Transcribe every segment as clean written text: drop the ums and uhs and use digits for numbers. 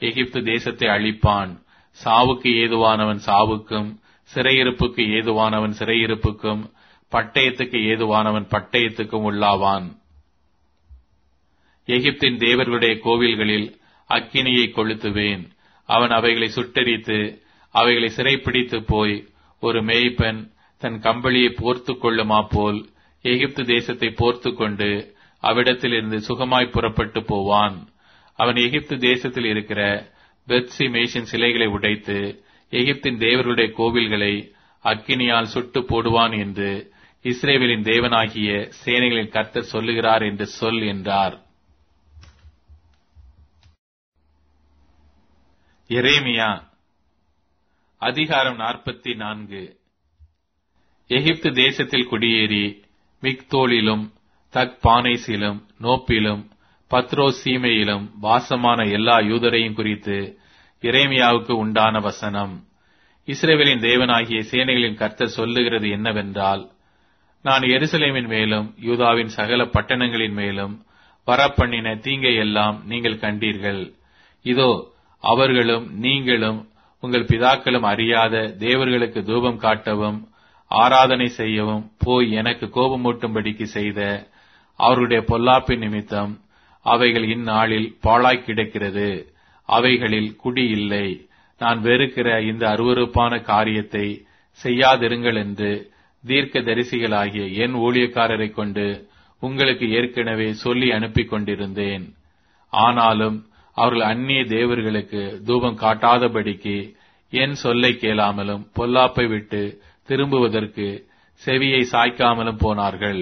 எகிப்து தேசத்தை அழிப்பான். சாவுக்கு ஏதுவானவன் சாவுக்கும், சிறையிருப்புக்கு ஏதுவானவன் சிறையிருப்புக்கும், பட்டயத்துக்கு ஏதுவானவன் பட்டயத்துக்கும் உள்ளாவான். எகிப்தின் தேவர்களுடைய கோவில்களில் அக்கினியை கொளுத்துவேன். அவன் அவைகளை சுட்டெரித்து அவைகளை சிறைப்பிடித்து போய் ஒரு மேய்ப்பன் தன் கம்பளியை போர்த்து கொள்ளுமா போல் எகிப்து தேசத்தை போர்த்து கொண்டு அவ்விடத்திலிருந்து சுகமாய் புறப்பட்டு போவான். அவன் எகிப்து தேசத்தில் இருக்கிற பெத்சி மேஷின் சிலைகளை உடைத்து எகிப்தின் தேவர்களுடைய கோவில்களை அக்கினியால் சுட்டு போடுவான் என்று இஸ்ரவேலின் தேவனாகிய சேனைகளின் கர்த்தர் சொல்லுகிறார் என்று சொல் என்றார். எரேமியா அதிகாரம் 44. எகிப்து தேசத்தில் குடியேறி மிக்தோலிலும் தக்பானேசிலும் நோப்பிலும் பத்ரோஸ் சீமையிலும் வாசமான எல்லா யூதரையும் குறித்து எரேமியாவுக்கு உண்டான வசனம். இஸ்ரவேலின் தேவனாகிய சேனைகளின் கர்த்தர் சொல்லுகிறது என்னவென்றால், நான் எருசலேமின் மேலும் யூதாவின் சகல பட்டணங்களின் மேலும் வரப்பண்ணின தீங்கை எல்லாம் நீங்கள் கண்டீர்கள். இதோ அவர்களும் நீங்களும் உங்கள் பிதாக்களும் அறியாத தேவர்களுக்கு தூபம் காட்டவும் ஆராதனை செய்யவும் போய் எனக்கு கோபமூட்டும்படிக்கு செய்த அவர்களுடைய பொல்லாப்பின் நிமித்தம் அவைகள் இந்நாளில் பாழாய் கிடக்கிறது. அவைகளில் குடி இல்லை. நான் வெறுக்கிற இந்த அருவருப்பான காரியத்தை செய்யாதிருங்கள் என்று தீர்க்க தரிசிகளாகிய என் ஊழியக்காரரை கொண்டு உங்களுக்கு ஏற்கனவே சொல்லி அனுப்பி கொண்டிருந்தேன். ஆனாலும் அவர்கள் அந்நிய தேவர்களுக்கு தூபம் காட்டாதபடிக்கு என் சொல்லை கேளாமலும் பொல்லாப்பை விட்டு திரும்புவதற்கு செவியை சாய்க்காமலும் போனார்கள்.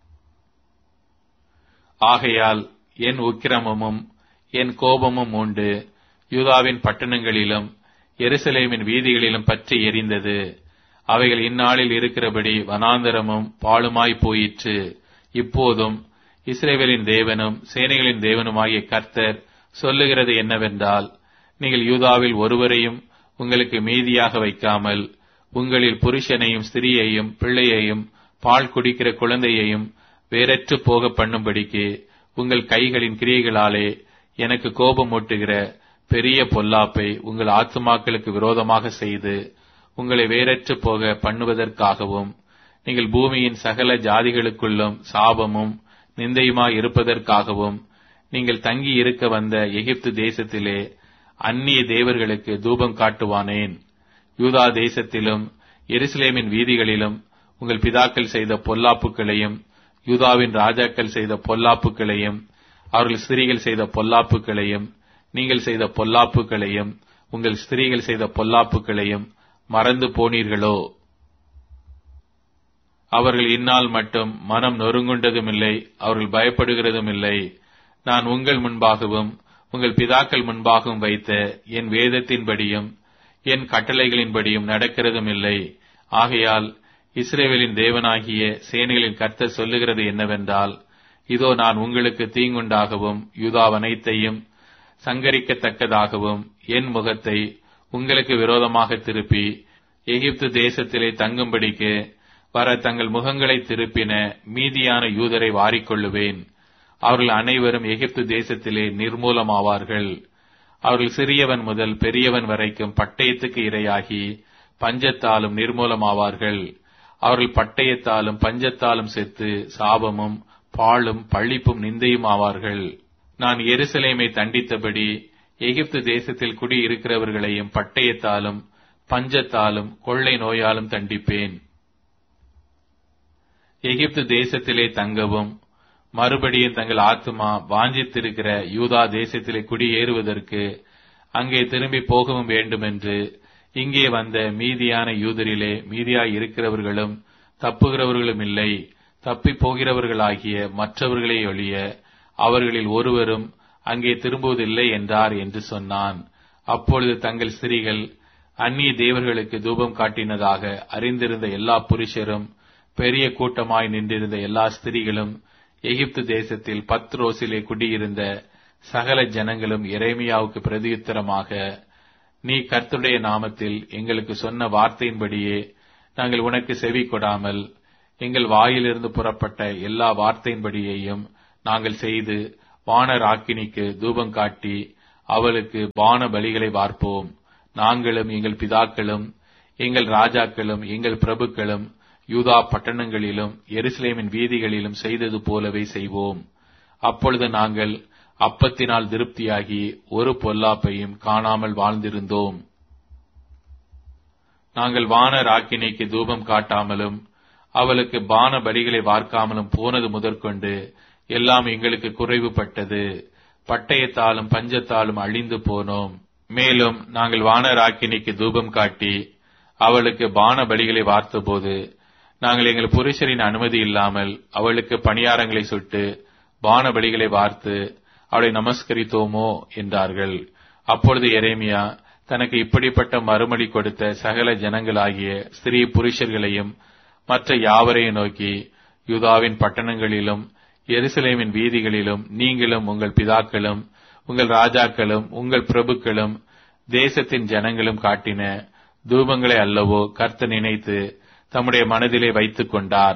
ஆகையால் என் உக்கிரமும் என் கோபமும் உண்டு யூதாவின் பட்டணங்களிலும் எருசலேமின் வீதிகளிலும் பற்றி எரிந்தது. அவைகள் இந்நாளில் இருக்கிறபடி வனாந்தரமும் பாழுமாய் போயிற்று. இப்போதும் இஸ்ரவேலின் தேவனும் சேனைகளின் தேவனுமாகிய கர்த்தர் சொல்லுகிறது என்னவென்றால், நீங்கள் யூதாவில் ஒருவரையும் உங்களுக்கு மீதியாக வைக்காமல் உங்களில் புருஷனையும் ஸ்திரியையும் பிள்ளையையும் பால் குடிக்கிற குழந்தையையும் வேறற்று போக பண்ணும்படிக்கு உங்கள் கைகளின் கிரியைகளாலே எனக்கு கோபமூட்டுகிற பெரிய பொல்லாப்பை உங்கள் ஆத்துமாக்களுக்கு விரோதமாக செய்து உங்களை வேறற்று போக பண்ணுவதற்காகவும் நீங்கள் பூமியின் சகல ஜாதிகளுக்குள்ளும் சாபமும் நிந்தையுமாய் இருப்பதற்காகவும் நீங்கள் தங்கி இருக்க வந்த எகிப்து தேசத்திலே அந்நிய தேவர்களுக்கு தூபம் காட்டுவானேன். யூதா தேசத்திலும் எருசலேமின் வீதிகளிலும் உங்கள் பிதாக்கள் செய்த பொல்லாப்புகளையும் யூதாவின் ராஜாக்கள் செய்த பொல்லாப்புகளையும் அவர்கள் ஸ்திரீகள் செய்த பொல்லாப்புகளையும் நீங்கள் செய்த பொல்லாப்புகளையும் உங்கள் ஸ்திரீகள் செய்த பொல்லாப்புகளையும் மறந்து போனீர்களோ? அவர்கள் இந்நாள் மட்டும் மனம் நொறுங்குண்டதுமில்லை, அவர்கள் பயப்படுகிறதும் இல்லை. நான் உங்கள் முன்பாகவும் உங்கள் பிதாக்கள் முன்பாகவும் வைத்த என் வேதத்தின்படியும் என் கட்டளைகளின்படியும் நடக்கிறதும் இல்லை. ஆகையால் இஸ்ரவேலின் தேவனாகிய சேனைகளின் கர்த்தர் சொல்லுகிறது என்னவென்றால், இதோ நான் உங்களுக்கு தீங்குண்டாகவும் யூதாவனைத்தையும் சங்கரிக்கத்தக்கதாகவும் என் முகத்தை உங்களுக்கு விரோதமாக திருப்பி எகிப்து தேசத்திலே தங்கும்படிக்கு வர தங்கள் முகங்களை திருப்பின மீதியான யூதரை வாரிக்கொள்ளுவேன். அவர்கள் அனைவரும் எகிப்து தேசத்திலே நிர்மூலமாவார்கள். அவர்கள் சிறியவன் முதல் பெரியவன் வரைக்கும் பட்டயத்துக்கு இரையாகி பஞ்சத்தாலும் நிர்மூலமாவார்கள். அவர்கள் பட்டயத்தாலும் பஞ்சத்தாலும் செத்து சாபமும் பாழும் பழிப்பும் நிந்தையும் ஆவார்கள். நான் எருசலேமை தண்டித்தபடி எகிப்து தேசத்தில் குடியிருக்கிறவர்களையும் பட்டயத்தாலும் பஞ்சத்தாலும் கொள்ளை நோயாலும் தண்டிப்பேன். எகிப்து தேசத்திலே தங்கவும் மறுபடியும் தங்கள் ஆத்துமா வாஞ்சித்திருக்கிற யூதா தேசத்திலே குடியேறுவதற்கு அங்கே திரும்பி போகவும் வேண்டுமென்று இங்கே வந்த மீதியான யூதரிலே மீதியாய் இருக்கிறவர்களும் தப்புகிறவர்களும் இல்லை, தப்பி போகிறவர்களாகிய மற்றவர்களே ஒழிய அவர்களில் ஒருவரும் அங்கே திரும்புவதில்லை என்றார் என்று சொன்னான். அப்பொழுது தங்கள் ஸ்திரீகள் அந்நிய தேவர்களுக்கு தூபம் காட்டினதாக அறிந்திருந்த எல்லா புருஷரும் பெரிய கூட்டமாய் நின்றிருந்த எல்லா ஸ்திரீகளும் எகிப்து தேசத்தில் பத்ரோசிலே குடியிருந்த சகல ஜனங்களும் எரேமியாவுக்கு பிரதியுத்தரமாக, நீ கர்த்தருடைய நாமத்தில் எங்களுக்கு சொன்ன வார்த்தையின்படியே நாங்கள் உனக்கு செவி கொடாமல் எங்கள் வாயிலிருந்து புறப்பட்ட எல்லா வார்த்தையின்படியையும் நாங்கள் செய்து வானர் ஆக்கினிக்கு தூபம் காட்டி அவளுக்கு பான பலிகளை வார்ப்போம். நாங்களும் எங்கள் பிதாக்களும் எங்கள் ராஜாக்களும் எங்கள் பிரபுக்களும் யூதா பட்டணங்களிலும் எருசலேமின் வீதிகளிலும் செய்தது போலவே செய்வோம். அப்பொழுது நாங்கள் அப்பத்தினால் திருப்தியாகி ஒரு பொல்லாப்பையும் காணாமல் வாழ்ந்திருந்தோம். நாங்கள் வானர் ஆக்கினைக்கு தூபம் காட்டாமலும் அவளுக்கு பான பலிகளை வார்க்காமலும் போனது முதற்கொண்டு எல்லாம் எங்களுக்கு குறைவுபட்டது. பட்டயத்தாலும் பஞ்சத்தாலும் அழிந்து போனோம். மேலும் நாங்கள் வானர் ஆக்கினைக்கு தூபம் காட்டி அவளுக்கு பான பலிகளை வார்த்தபோது நாங்கள் எங்கள் புருஷரின் அனுமதி இல்லாமல் அவளுக்கு பணியாரங்களை சுட்டு பான பலிகளை வார்த்து அவளை நமஸ்கரித்தோமோ என்றார்கள். அப்பொழுது எரேமியா தனக்கு இப்படிப்பட்ட மறுமொழி கொடுத்த சகல ஜனங்களாகிய ஸ்திரீ புருஷர்களையும் மற்ற யாவரையும் நோக்கி, யூதாவின் பட்டணங்களிலும் எருசலேமின் வீதிகளிலும் நீங்களும் உங்கள் பிதாக்களும் உங்கள் ராஜாக்களும் உங்கள் பிரபுக்களும் தேசத்தின் ஜனங்களும் காட்டின தூபங்களை அல்லவோ கர்த்தர் நினைத்து தம்முடைய மனதிலே வைத்துக் கொண்டார்.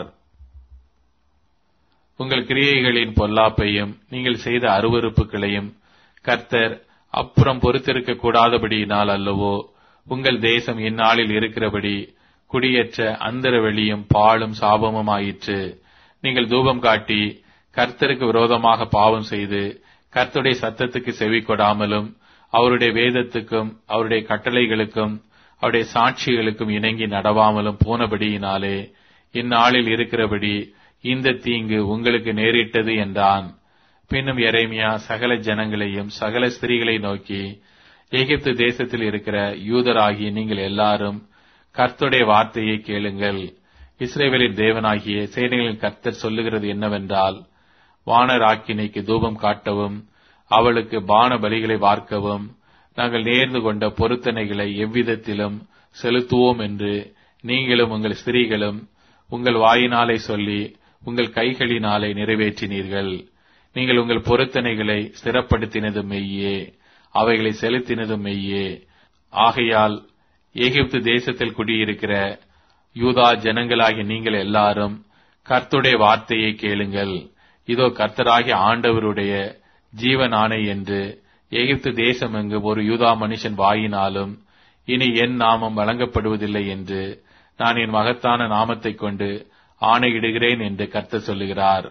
உங்கள் கிரியைகளின் பொல்லாப்பையும் நீங்கள் செய்த அருவருப்புகளையும் கர்த்தர் அப்புறம் பொறுத்திருக்க கூடாதபடியினால் அல்லவோ உங்கள் தேசம் இந்நாளில் இருக்கிறபடி குடியேற்ற அந்தர வெளியும் பாழும் சாபமும் ஆயிற்று. நீங்கள் தூபம் காட்டி கர்த்தருக்கு விரோதமாக பாவம் செய்து கர்த்தருடைய சத்தத்துக்கு செவி கொடாமலும் அவருடைய வேதத்துக்கும் அவருடைய கட்டளைகளுக்கும் அவருடைய சாட்சிகளுக்கும் இணங்கி நடவாமலும் போனபடியினாலே இந்நாளில் இருக்கிறபடி இந்த தீங்கு உங்களுக்கு நேரிட்டது என்றான். பின்னும் எரேமியா சகல ஜனங்களையும் சகல ஸ்திரீகளை நோக்கி, எகிப்து தேசத்தில் இருக்கிற யூதராகிய நீங்கள் எல்லாரும் கர்த்தருடைய வார்த்தையை கேளுங்கள். இஸ்ரவேலின் தேவனாகிய சேனைகளின் கர்த்தர் சொல்லுகிறது என்னவென்றால், வானர் ஆக்கினைக்கு தூபம் காட்டவும் அவளுக்கு பான பலிகளை வார்க்கவும் நாங்கள் நேர்ந்து கொண்ட பொருத்தனைகளை எவ்விதத்திலும் செலுத்துவோம் என்று நீங்களும் உங்கள் ஸ்திரீகளும் உங்கள் வாயினாலே சொல்லி உங்கள் கைகளினாலே நிறைவேற்றினீர்கள். நீங்கள் உங்கள் பொருத்தனைகளை ஸ்திரப்படுத்தினதும் மெய்யே, அவைகளை செலுத்தினதும் மெய்யே. ஆகையால் எகிப்து தேசத்தில் குடியிருக்கிற யூதா ஜனங்களாகிய நீங்கள் எல்லாரும் கர்த்தருடைய வார்த்தையை கேளுங்கள். இதோ கர்த்தராகிய ஆண்டவருடைய ஜீவன் ஆணை என்று எகிப்து தேசம் எங்கும் ஒரு யூதா மனுஷன் வாயினாலும் இனி என் நாமம் வழங்கப்படுவதில்லை என்று நான் என் மகத்தான நாமத்தைக் கொண்டு ஆணையிடுகிறேன் என்று கர்த்தர் சொல்லுகிறார்.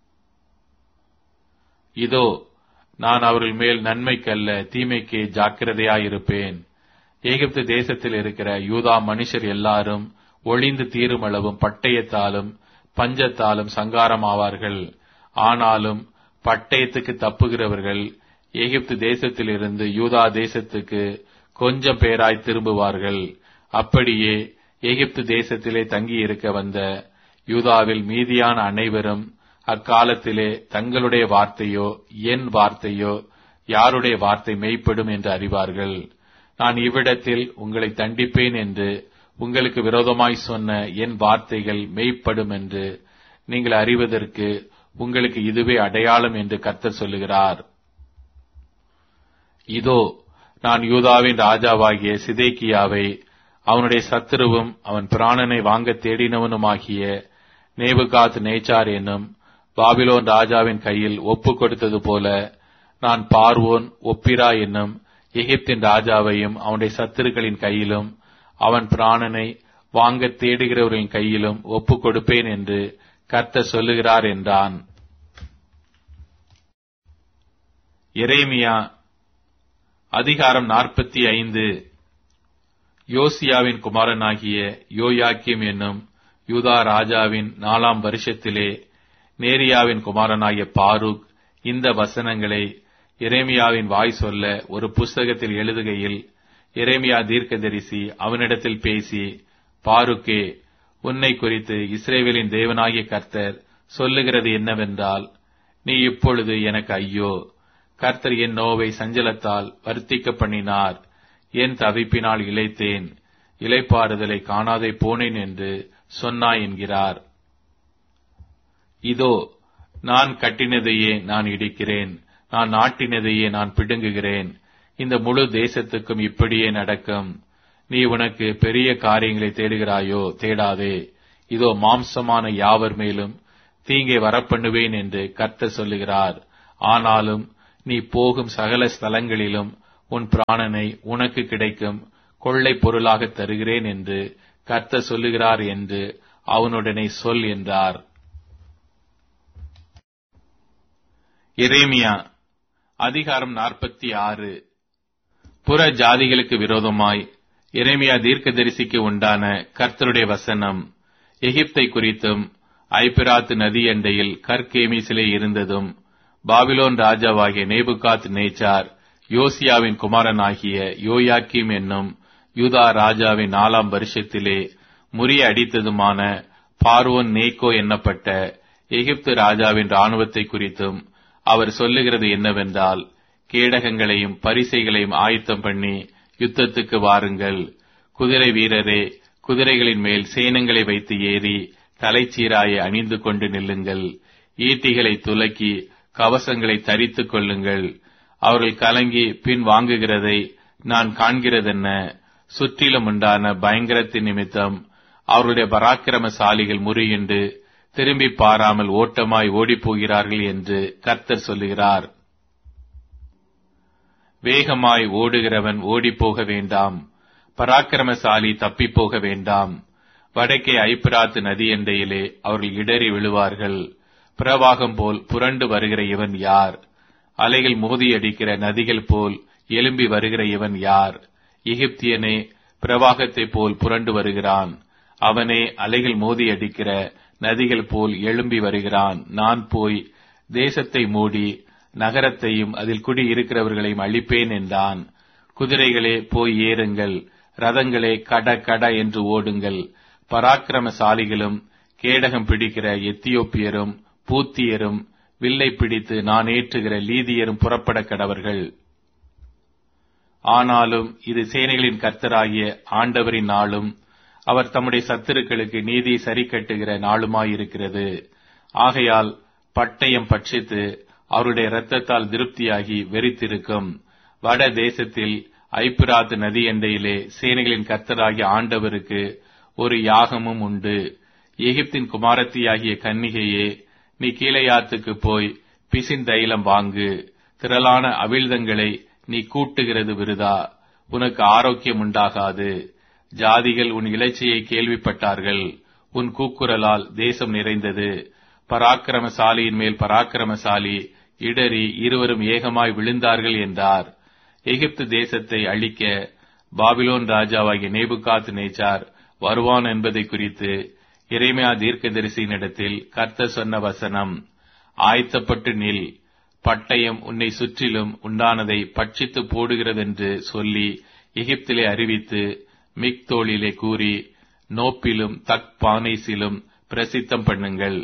இதோ நான் அவர்கள் மேல் நன்மைக்கல்ல தீமைக்கு ஜாக்கிரதையாயிருப்பேன். எகிப்து தேசத்தில் இருக்கிற யூதா மனுஷர் எல்லாரும் ஒளிந்து தீருமளவும் பட்டயத்தாலும் பஞ்சத்தாலும் சங்காரமாவார்கள். ஆனாலும் பட்டயத்துக்கு தப்புகிறவர்கள் எகிப்து தேசத்திலிருந்து யூதா தேசத்துக்கு கொஞ்சம் பேராய் திரும்புவார்கள். அப்படியே எகிப்து தேசத்திலே தங்கியிருக்க வந்த யூதாவில் மீதியான அனைவரும் அக்காலத்திலே தங்களுடைய வார்த்தையோ என் வார்த்தையோ யாருடைய வார்த்தை மெய்ப்படும் என்று அறிவார்கள். நான் இவ்விடத்தில் உங்களை தண்டிப்பேன் என்று உங்களுக்கு விரோதமாய் சொன்ன என் வார்த்தைகள் மெய்ப்படும் என்று நீங்கள் அறிவதற்கு உங்களுக்கு இதுவே அடையாளம் என்று கர்த்தர் சொல்லுகிறார். இதோ நான் யூதாவின் ராஜாவாகிய சிதேக்கியாவை அவனுடைய சத்துருவும் அவன் பிராணனை வாங்க தேடினவனுமாகிய நேபுகாத் நேச்சார் என்னும் பாபிலோன் ராஜாவின் கையில் ஒப்புக் கொடுத்தது போல நான் பார்வோன் ஒப்பிரா என்னும் எகிப்தின் ராஜாவையும் அவனுடைய சத்துருக்களின் கையிலும் அவன் பிராணனை வாங்க தேடுகிறவர்களின் கையிலும் ஒப்புக் கொடுப்பேன் என்று கர்த்தர் சொல்லுகிறார் என்றான். எரேமியா அதிகாரம் 45. யோசியாவின் குமாரனாகிய யோயாக்கிம் என்னும் யூதா ராஜாவின் 4ஆம் வருஷத்திலே நேரியாவின் குமாரனாகிய பாரூக் இந்த வசனங்களை எரேமியாவின் வாய் சொல்ல ஒரு புஸ்தகத்தில் எழுதுகையில் எரேமியா தீர்க்கதரிசி அவனிடத்தில் பேசி, பாருக்கே, உன்னை குறித்து இஸ்ரவேலின் தேவனாகிய கர்த்தர் சொல்லுகிறது என்னவென்றால், நீ இப்பொழுது எனக்கு ஐயோ, கர்த்தர் என் நோவை சஞ்சலத்தால் வர்த்திக்க பண்ணினார், என் தவிப்பினால் இளைத்தேன், இளைப்பாறுதலை காணாதே போனேன் என்று சொன்னாய் என்கிறார். இதோ நான் கட்டினதையே நான் இடிக்கிறேன், நான் நாட்டினதையே நான் பிடுங்குகிறேன். இந்த முழு தேசத்துக்கும் இப்படியே நடக்கும். நீ உனக்கு பெரிய காரியங்களை தேடுகிறாயோ? தேடாதே. இதோ மாம்சமான யாவர் மேலும் தீங்கை வரப்பண்ணுவேன் என்று கர்த்தர் சொல்லுகிறார். ஆனாலும் நீ போகும் சகல ஸ்தலங்களிலும் உன் பிராணனை உனக்கு கிடைக்கும் கொள்ளை பொருளாக தருகிறேன் என்று கர்த்தர் சொல்லுகிறார் என்று அவனுடனே சொல் என்றார். எரேமியா அதிகாரம் 46. புற ஜாதிகளுக்கு விரோதமாய் எரேமியா தீர்க்கதரிசிக்கு உண்டான கர்த்தருடைய வசனம். எகிப்தை குறித்தும் ஐபிராத்து நதி அண்டையில் கர்கேமிசிலே இருந்ததும் பாபிலோன் ராஜாவாகிய நேபுகாத் நேச்சார் யோசியாவின் குமாரனாகிய யோயாக்கீம் என்னும் யூதா ராஜாவின் 4ஆம் வருஷத்திலே முறிய அடித்ததுமான பார்வோன் நேக்கோ என்னப்பட்ட எகிப்து ராஜாவின் இராணுவத்தை குறித்தும் அவர் சொல்லுகிறது என்னவென்றால், கேடகங்களையும் பரிசைகளையும் ஆயத்தம் பண்ணி யுத்தத்துக்கு வாருங்கள். குதிரை வீரரே, குதிரைகளின் மேல் சேனங்களை வைத்து ஏறி தலைச்சீராயை அணிந்து கொண்டு நில்லுங்கள். ஈட்டிகளை துலக்கி கவசங்களை தரித்துக் கொள்ளுங்கள். அவர்கள் கலங்கி பின் வாங்குகிறதை நான் காண்கிறதென்ன? சுற்றிலும் உண்டான பயங்கரத்தின் நிமித்தம் அவருடைய பராக்கிரமசாலிகள் முறியுண்டு திரும்பி பாராமல் ஓட்டமாய் ஓடிப்போகிறார்கள் என்று கர்த்தர் சொல்லுகிறார். வேகமாய் ஓடுகிறவன் ஓடிப்போக வேண்டாம், பராக்கிரமசாலி தப்பிப்போக வேண்டாம். வடக்கே ஐபிராத்து நதியண்டையிலே அவர்கள் இடறி விழுவார்கள். பிரவாகம் போல் புரண்டு வருகிற இவன் யார்? அலைகள் மோதியடிக்கிற நதிகள் போல் எழும்பி வருகிற இவன் யார்? எகிப்தியனே, பிரவாகத்தைப் போல் புரண்டு வருகிறான். அவனே அலைகள் மோதியடிக்கிற நதிகள் போல் எழும்பி வருகிறான். நான் போய் தேசத்தை மூடி நகரத்தையும் அதில் குடி இருக்கிறவர்களையும் அழிப்பேன் என்றான். குதிரைகளே போய் ஏறுங்கள், ரதங்களே கட கட என்று ஓடுங்கள். பராக்கிரமசாலிகளும் கேடகம் பிடிக்கிற எத்தியோப்பியரும் பூத்தியரும் வில்லை பிடித்து நான் ஏற்றுகிற லீதியரும் புறப்பட கடவர்கள். ஆனாலும் இது சேனைகளின் கர்த்தராகிய ஆண்டவரின் நாளும் அவர் தம்முடைய சத்துருக்களுக்கு நீதி சரி கட்டுகிற நாளுமாயிருக்கிறது. ஆகையால் பட்டயம் பட்சித்து அவருடைய இரத்தத்தால் திருப்தியாகி வெறித்திருக்கும். வட தேசத்தில் ஐபிராத்து நதி எண்டையிலே சேனைகளின் கர்த்தராகிய ஆண்டவருக்கு ஒரு யாகமும் உண்டு. எகிப்தின் குமாரத்தியாகிய கன்னிகையே, நீ கீலேயாத்துக்கு போய் பிசின் தைலம் வாங்கு. திரளான அவிழ்தங்களை நீ கூட்டுகிறது விருதா, உனக்கு ஆரோக்கியம் உண்டாகாது. ஜாதிகள் உன் இலச்சையை கேள்விப்பட்டார்கள், உன் கூக்குரலால் தேசம் நிறைந்தது. பராக்கிரமசாலியின் மேல் பராக்கிரமசாலி இடறி இருவரும் ஏகமாய் விழுந்தார்கள் என்றார். எகிப்து தேசத்தை அழிக்க பாபிலோன் ராஜாவாகிய நேபுகாத் நேச்சார் வருவான் என்பதை குறித்து எரேமியா தீர்க்கதரிசியினிடத்தில் கர்த்தர் சொன்ன வசனம். ஆயத்தப்பட்டு நில், பட்டயம் உன்னை சுற்றிலும் உண்டானதை பட்சித்து போடுகிறதென்று சொல்லி எகிப்திலே அறிவித்து மிக்தோலிலே கூறி நோப்பிலும் தக்பானேசிலும் பிரசித்தம் பண்ணுங்கள்.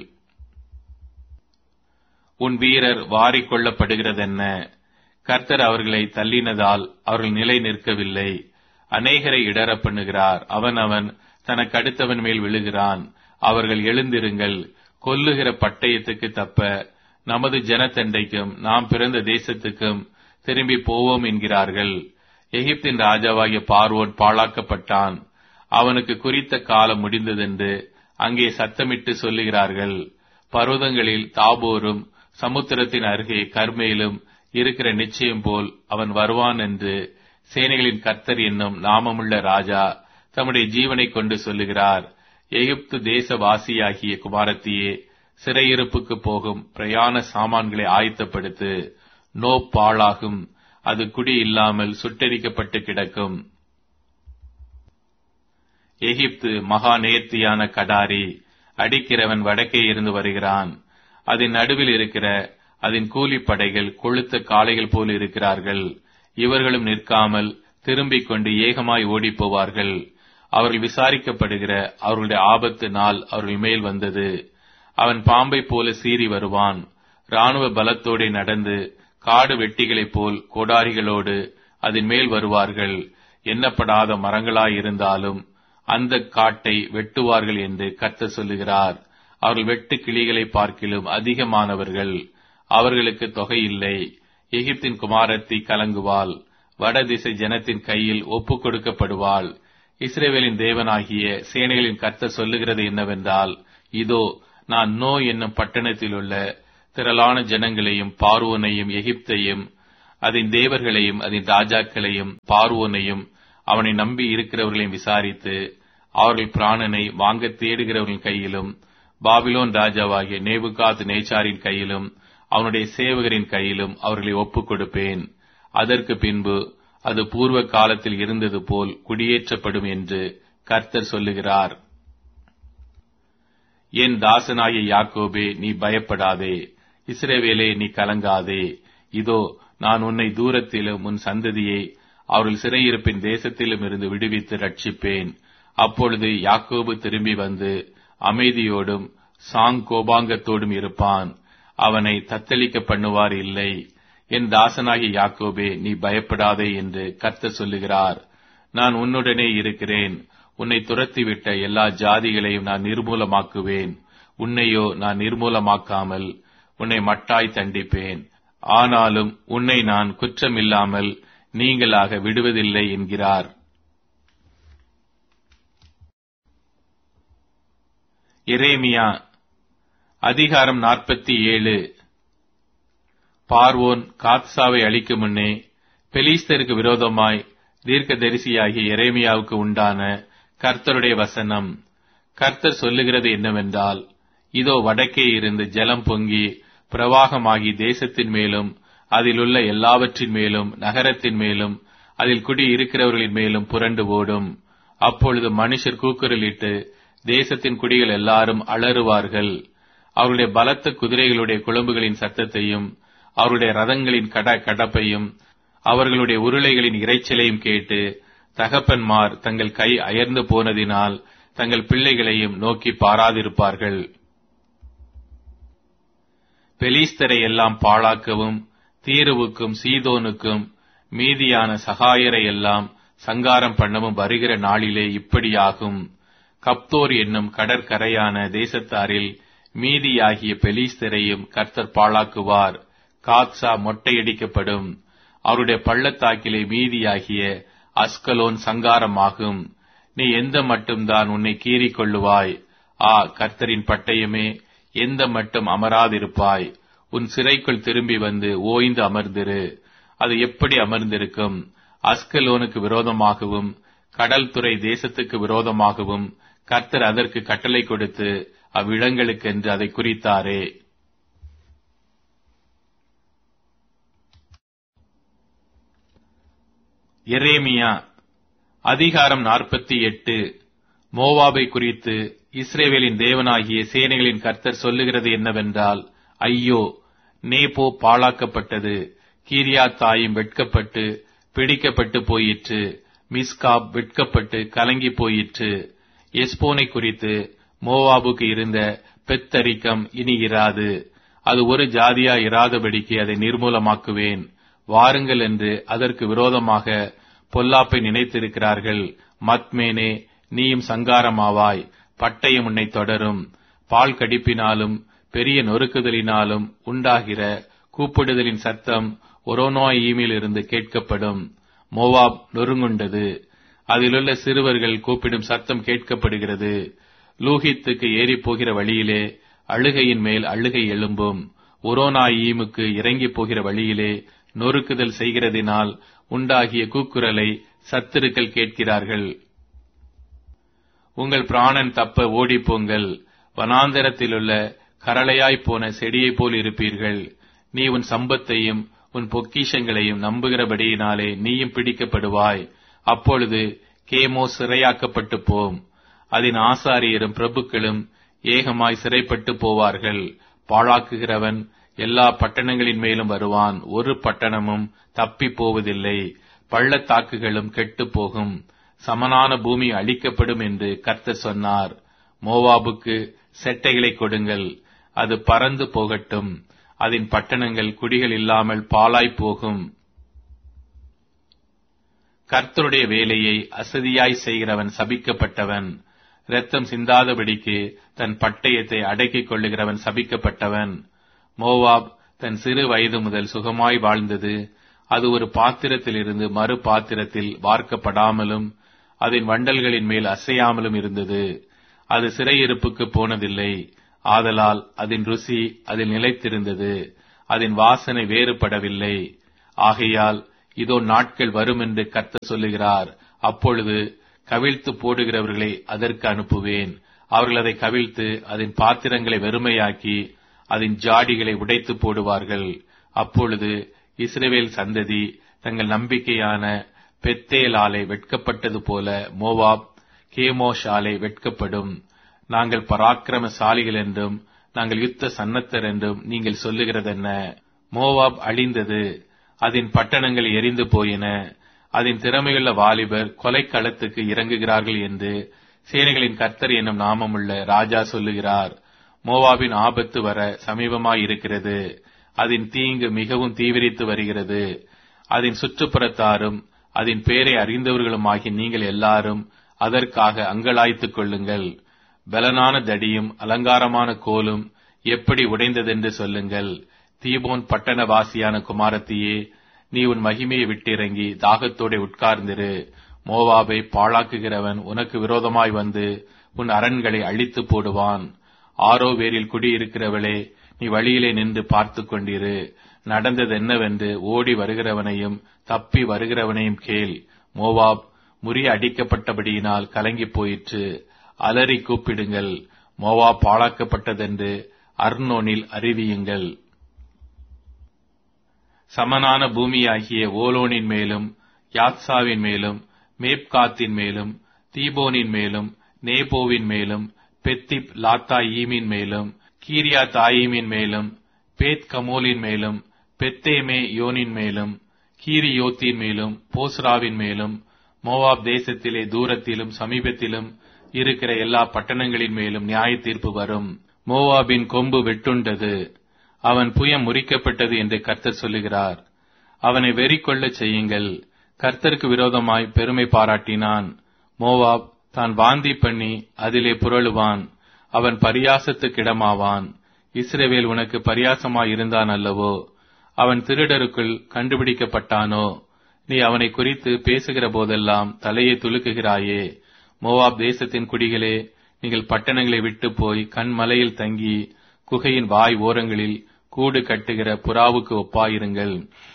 உன் வீரர் வாரிக்கொள்ளப்படுகிறதென்ன? கர்த்தர் அவர்களை தள்ளினதால் அவர்கள் நிலை நிற்கவில்லை. அநேகரை இடற பண்ணுகிறார். அவன் தனக்கு அடுத்தவன் மேல் விழுகிறான். அவர்கள் எழுந்திருங்கள், கொல்லுகிற பட்டயத்துக்கு தப்ப நமது ஜனத்தண்டைக்கும் நாம் பிறந்த தேசத்துக்கும் திரும்பி போவோம் என்கிறார்கள். எகிப்தின் ராஜாவாகிய பார்வோன் பாழாக்கப்பட்டான். அவனுக்கு குறித்த காலம் முடிந்ததென்று அங்கே சத்தமிட்டு சொல்லுகிறார்கள். பர்வதங்களில் தாபோரும் சமுத்திரத்தின் அருகே கர்மேலும் இருக்கிற நிச்சயம் போல் அவன் வருவான் என்று சேனைகளின் கர்த்தர் என்னும் நாமமுள்ள ராஜா தம்முடைய ஜீவனை கொண்டு சொல்லுகிறார். எகிப்து தேசவாசியாகிய குமாரத்தியே, சிறையிருப்புக்கு போகும் பிரயாண சாமான்களை ஆயத்தப்படுத்து. நோ பாழாகும், அது குடி இல்லாமல் சுட்டெரிக்கப்பட்டு கிடக்கும். எகிப்து மகா நேர்த்தியான கடாரி, அடிக்கிறவன் வடக்கே இருந்து வருகிறான். அதன் நடுவில் இருக்கிற அதன் கூலிப்படைகள் கொழுத்த காளைகள் போல் இருக்கிறார்கள். இவர்களும் நிற்காமல் திரும்பிக் கொண்டு ஏகமாய் ஓடிப் போவார்கள். அவர்கள் விசாரிக்கப்படுகிற அவர்களுடைய ஆபத்து நாள் அவர்கள் மேல் வந்தது. அவன் பாம்பை போல சீறி வருவான். இராணுவ பலத்தோடு நடந்து காடு வெட்டிகளைப் போல் கோடாரிகளோடு அதன் மேல் வருவார்கள். எண்ணப்படாத மரங்களாயிருந்தாலும் அந்த காட்டை வெட்டுவார்கள் என்று கர்த்தர் சொல்லுகிறார். அவர்கள் வெட்டு கிளிகளை பார்க்கிலும் அதிகமானவர்கள். அவர்களுக்கு தொகை இல்லை. எகிப்தின் குமாரத்தி கலங்குவாள். வடதிசை ஜனத்தின் கையில் ஒப்புக் கொடுக்கப்படுவாள். இஸ்ரவேலின் தேவனாகிய சேனைகளின் கர்த்தர் சொல்லுகிறது என்னவென்றால், இதோ நான் நோ என்னும் பட்டணத்தில் உள்ள திரளான ஜனங்களையும் பார்வோனையும் எகிப்தையும் அதன் தேவர்களையும் அதன் ராஜாக்களையும் பார்வோனையும் அவனை நம்பி இருக்கிறவர்களையும் விசாரித்து அவர்கள் பிராணனை வாங்க தேடுகிறவர்களின் கையிலும் பாபிலோன் ராஜாவாகிய நேபுகாத் நேச்சாரின் கையிலும் அவனுடைய சேவகரின் கையிலும் அவர்களை ஒப்புக் கொடுப்பேன். அதற்கு பின்பு அது பூர்வ காலத்தில் இருந்தது போல் குடியேற்றப்படும் என்று கர்த்தர் சொல்லுகிறார். என் தாசனாகிய யாக்கோபே, நீ பயப்படாதே. இஸ்ரவேலே, நீ கலங்காதே. இதோ, நான் உன்னை தூரத்திலும் உன் சந்ததியை அவர்கள் சிறையிருப்பின் தேசத்திலும் இருந்து விடுவித்து ரட்சிப்பேன். அப்பொழுது யாக்கோபு திரும்பி வந்து அமைதியோடும் சாங்கோபாங்கத்தோடும் இருப்பான். அவனை தத்தளிக்க பண்ணுவார் இல்லை. என் தாசனாகிய யாக்கோபே, நீ பயப்படாதே என்று கர்த்தர் சொல்லுகிறார். நான் உன்னுடனே இருக்கிறேன். உன்னை துரத்திவிட்ட எல்லா ஜாதிகளையும் நான் நிர்மூலமாக்குவேன். உன்னையோ நான் நிர்மூலமாக்காமல் உன்னை மட்டாய் தண்டிப்பேன். ஆனாலும் உன்னை நான் குற்றமில்லாமல் நீங்களாக விடுவதில்லை என்கிறார். எரேமியா அதிகாரம் 47. பார்வோன் காத்சாவை அழிக்கும் முன்னே பெலிஸ்தருக்கு விரோதமாய் தீர்க்கதரிசியாகிய எரேமியாவுக்கு உண்டான கர்த்தருடைய வசனம். கர்த்தர் சொல்லுகிறது என்னவென்றால், இதோ, வடக்கே இருந்து ஜலம் பொங்கி பிரவாகமாகி தேசத்தின் மேலும் அதிலுள்ள எல்லாவற்றின் மேலும் நகரத்தின் மேலும் அதில் குடி இருக்கிறவர்களின் மேலும் புரண்டு ஓடும். அப்பொழுது மனுஷர் கூக்குரலிட்டு தேசத்தின் குடிகள் எல்லாரும் அலறுவார்கள். அவருடைய பலத்த குதிரைகளுடைய குளம்புகளின் சத்தத்தையும் அவருடைய ரதங்களின் கடப்பையும் அவர்களுடைய உருளைகளின் இரைச்சலையும் கேட்டு தகப்பன்மார் தங்கள் கை அயர்ந்து போனதினால் தங்கள் பிள்ளைகளையும் நோக்கி பாராதிருப்பார்கள். பெலிஸ்தரை எல்லாம் பாழாக்கவும் தீருவுக்கும் சீதோனுக்கும் மீதியான சகாயரை எல்லாம் சங்காரம் பண்ணவும் வருகிற நாளிலே இப்படியாகும். கப்தோர் என்னும் கடற்கரையான தேசத்தாரில் மீதியாகிய பெலிஸ்தரையும் கர்த்தர் பாழாக்குவார். காத்சா மொட்டையடிக்கப்படும். அவருடைய பள்ளத்தாக்கிலே மீதியாகிய அஸ்கலோன் சங்காரமாகும். நீ எந்த மட்டும்தான் உன்னை கீறிக் கொள்ளுவாய்? கர்த்தரின் பட்டயமே, எந்த மட்டும் அமராதிருப்பாய்? உன் சிறைக்குள் திரும்பி வந்து ஓய்ந்து அமர்ந்திரு. அது எப்படி அமர்ந்திருக்கும்? அஸ்கலோனுக்கு விரோதமாகவும் கடல் துறை தேசத்துக்கு விரோதமாகவும் கர்த்தர் அதற்கு கட்டளை கொடுத்து அவ்விடங்களுக்கென்று அதை குறித்தாரே. எரேமியா அதிகாரம் 48. மோவாபை குறித்து இஸ்ரவேலின் தேவனாகிய சேனைகளின் கர்த்தர் சொல்லுகிறது என்னவென்றால், ஐயோ, நேபோ பாழாக்கப்பட்டது. கீரியாத்தாயும் வெட்கப்பட்டு பிடிக்கப்பட்டு போயிற்று. மிஸ்காப் வெட்கப்பட்டு கலங்கி போயிற்று. எஸ்போனை குறித்து மோவாபுக்கு இருந்த பெத்தரிக்கம் இனி இராது. அது ஒரு ஜாதியா இராதபடிக்கு அதை நிர்மூலமாக்குவேன். வாருங்கள் என்று அதற்கு விரோதமாக பொல்லாப்பை நினைத்திருக்கிறார்கள். மத்மேனே, நீயும் சங்காரமாவாய். பட்டயம் உன்னை தொடரும். பால் கடிப்பினாலும் பெரிய நொறுக்குதலினாலும் உண்டாகிற கூப்பிடுதலின் சத்தம் ஒரோனோயீமில் இருந்து கேட்கப்படும். மோவாப் நொறுங்குண்டது. அதிலுள்ள சிறுவர்கள் கூப்பிடும் சத்தம் கேட்கப்படுகிறது. லூஹித்துக்கு ஏறி போகிற வழியிலே அழுகையின் மேல் அழுகை எழும்பும். ஒரோனாயீமுக்கு இறங்கி போகிற வழியிலே நொறுக்குதல் செய்கிறதினால் உண்டாகிய கூக்குரலை சத்துருக்கள் கேட்கிறார்கள். உங்கள் பிராணன் தப்ப ஓடிப்போங்கள். வனாந்தரத்திலுள்ள கரளையாய்ப் போன செடியைப் போல் இருப்பீர்கள். நீ உன் சம்பத்தையும் உன் பொக்கிஷங்களையும் நம்புகிறபடியினாலே நீயும் பிடிக்கப்படுவாய். அப்பொழுது கேமோ சிறையாக்கப்பட்டு போம். அதன் ஆசாரியரும் பிரபுக்களும் ஏகமாய் சிறைப்பட்டு போவார்கள். பாழாக்குகிறவன் எல்லா பட்டணங்களின் மேலும் வருவான். ஒரு பட்டணமும் தப்பி போவதில்லை. பள்ளத்தாக்குகளும் கெட்டு போகும். சமனான பூமி அழிக்கப்படும் என்று கர்த்தர் சொன்னார். மோவாபுக்கு செட்டைகளை கொடுங்கள். அது பறந்து போகட்டும். அதன் பட்டணங்கள் குடிகள் இல்லாமல் பாழாய் போகும். கர்த்தருடைய வேலையை அசதியாய் செய்கிறவன் சபிக்கப்பட்டவன். இரத்தம் சிந்தாதபடிக்கு தன் பட்டயத்தை அடக்கிக் கொள்ளுகிறவன் சபிக்கப்பட்டவன். மோவாப் தன் சிறு வயது முதல் சுகமாய் வாழ்ந்தது. அது ஒரு பாத்திரத்திலிருந்து மறு பாத்திரத்தில் வார்க்கப்படாமலும் அதன் வண்டல்களின் மேல் அசையாமலும் இருந்தது. அது சிறையிருப்புக்கு போனதில்லை. ஆதலால் அதன் ருசி அதில் நிலைத்திருந்தது, அதன் வாசனை வேறுபடவில்லை. ஆகையால் இதோ நாட்கள் வரும் என்று கர்த்தர் சொல்லுகிறார். அப்பொழுது கவிழ்த்து போடுகிறவர்களை அதற்கு அனுப்புவேன். அவர்கள் அதை கவிழ்த்து அதன் பாத்திரங்களை வெறுமையாக்கி அதன் ஜாடிகளை உடைத்து போடுவார்கள். அப்பொழுது இஸ்ரவேல் சந்ததி தங்கள் நம்பிக்கையான பெத்தேலாலே வெட்கப்பட்டது போல மோவாப் கேமோஷாலே வெட்கப்படும். நாங்கள் பராக்கிரமசாலிகள் என்றும் நாங்கள் யுத்த சன்னத்தர் என்றும் நீங்கள் சொல்லுகிறதென்ன? மோவாப் அழிந்தது, அதன் பட்டணங்கள் எரிந்து போயின, அதன் திறமையுள்ள வாலிபர் கொலைக்களத்துக்கு இறங்குகிறார்கள் என்று சேனைகளின் கர்த்தர் என்னும் நாமமுள்ள ராஜா சொல்லுகிறார். மோவாபின் ஆபத்து வர சமீபமாயிருக்கிறது, அதன் தீங்கு மிகவும் தீவிரித்து வருகிறது. அதன் சுற்றுப்புறத்தாரும் அதன் பேரை அறிந்தவர்களுமாகி நீங்கள் எல்லாரும் அதற்காக அங்கலாய்த்துக் கொள்ளுங்கள். பலனான தடியும் அலங்காரமான கோலும் எப்படி உடைந்ததென்று சொல்லுங்கள். தீபோன் பட்டணவாசியான குமாரத்தியே, நீ உன் மகிமையை விட்டிறங்கி தாகத்தோടെ உட்கார்ந்திரு. மோவாபை பாழாக்குகிறவன் உனக்கு விரோதமாய் வந்து உன் அரண்களை அழித்து போடுவான். ஆரோவேரில் குடியிருக்கிறவளே, நீ வழியிலே நின்று பார்த்து கொண்டிரு. நடந்தது என்னவென்று ஓடி வருகிறவனையும் தப்பி வருகிறவனையும் கேள். மோவாப் முறிய அடிக்கப்பட்டபடியினால் கலங்கி போயிற்று. அலறி கூப்பிடுங்கள். மோவாப் பாழாக்கப்பட்டதென்று அர்னோனில் அறிவியுங்கள். சமனான பூமியாகிய ஓலோனின் மேலும் யாத்சாவின் மேலும் மேப்காத்தின் மேலும் தீபோனின் மேலும் நேபோவின் மேலும் பெத்திப் லாத்தாயீமின் மேலும் கீரியா தாயீமின் மேலும் பேத் கமோலின் மேலும் பெத்தேமே யோனின் மேலும் கீரியோத்தின் மேலும் போஸ்ராவின் மேலும் மோவாப் தேசத்திலே தூரத்திலும் சமீபத்திலும் இருக்கிற எல்லா பட்டணங்களின் மேலும் நியாய தீர்ப்பு வரும். மோவாபின் கொம்பு வெட்டுண்டது, அவன் புயம் முறிக்கப்பட்டது என்று கர்த்தர் சொல்லுகிறார். அவனை வெறி கொள்ளச் செய்யுங்கள். கர்த்தருக்கு விரோதமாய் பெருமை பாராட்டினான். மோவாப் தான் வாந்தி பண்ணி அதிலே புரளுவான். அவன் பரியாசத்துக்கிடமாவான். இஸ்ரவேல் உனக்கு பரியாசமாயிருந்தான் அல்லவோ? அவன் திருடருக்குள் கண்டுபிடிக்கப்பட்டானோ? நீ அவனை குறித்து பேசுகிற போதெல்லாம் தலையை துலுக்குகிறாயே. மோவாப் தேசத்தின் குடிகளே, நீங்கள் பட்டணங்களை விட்டு போய் கண்மலையில் தங்கி குகையின் வாய் ஓரங்களில் கூடு கட்டுகிற புறாவுக்கு ஒப்பாயிருங்கள்.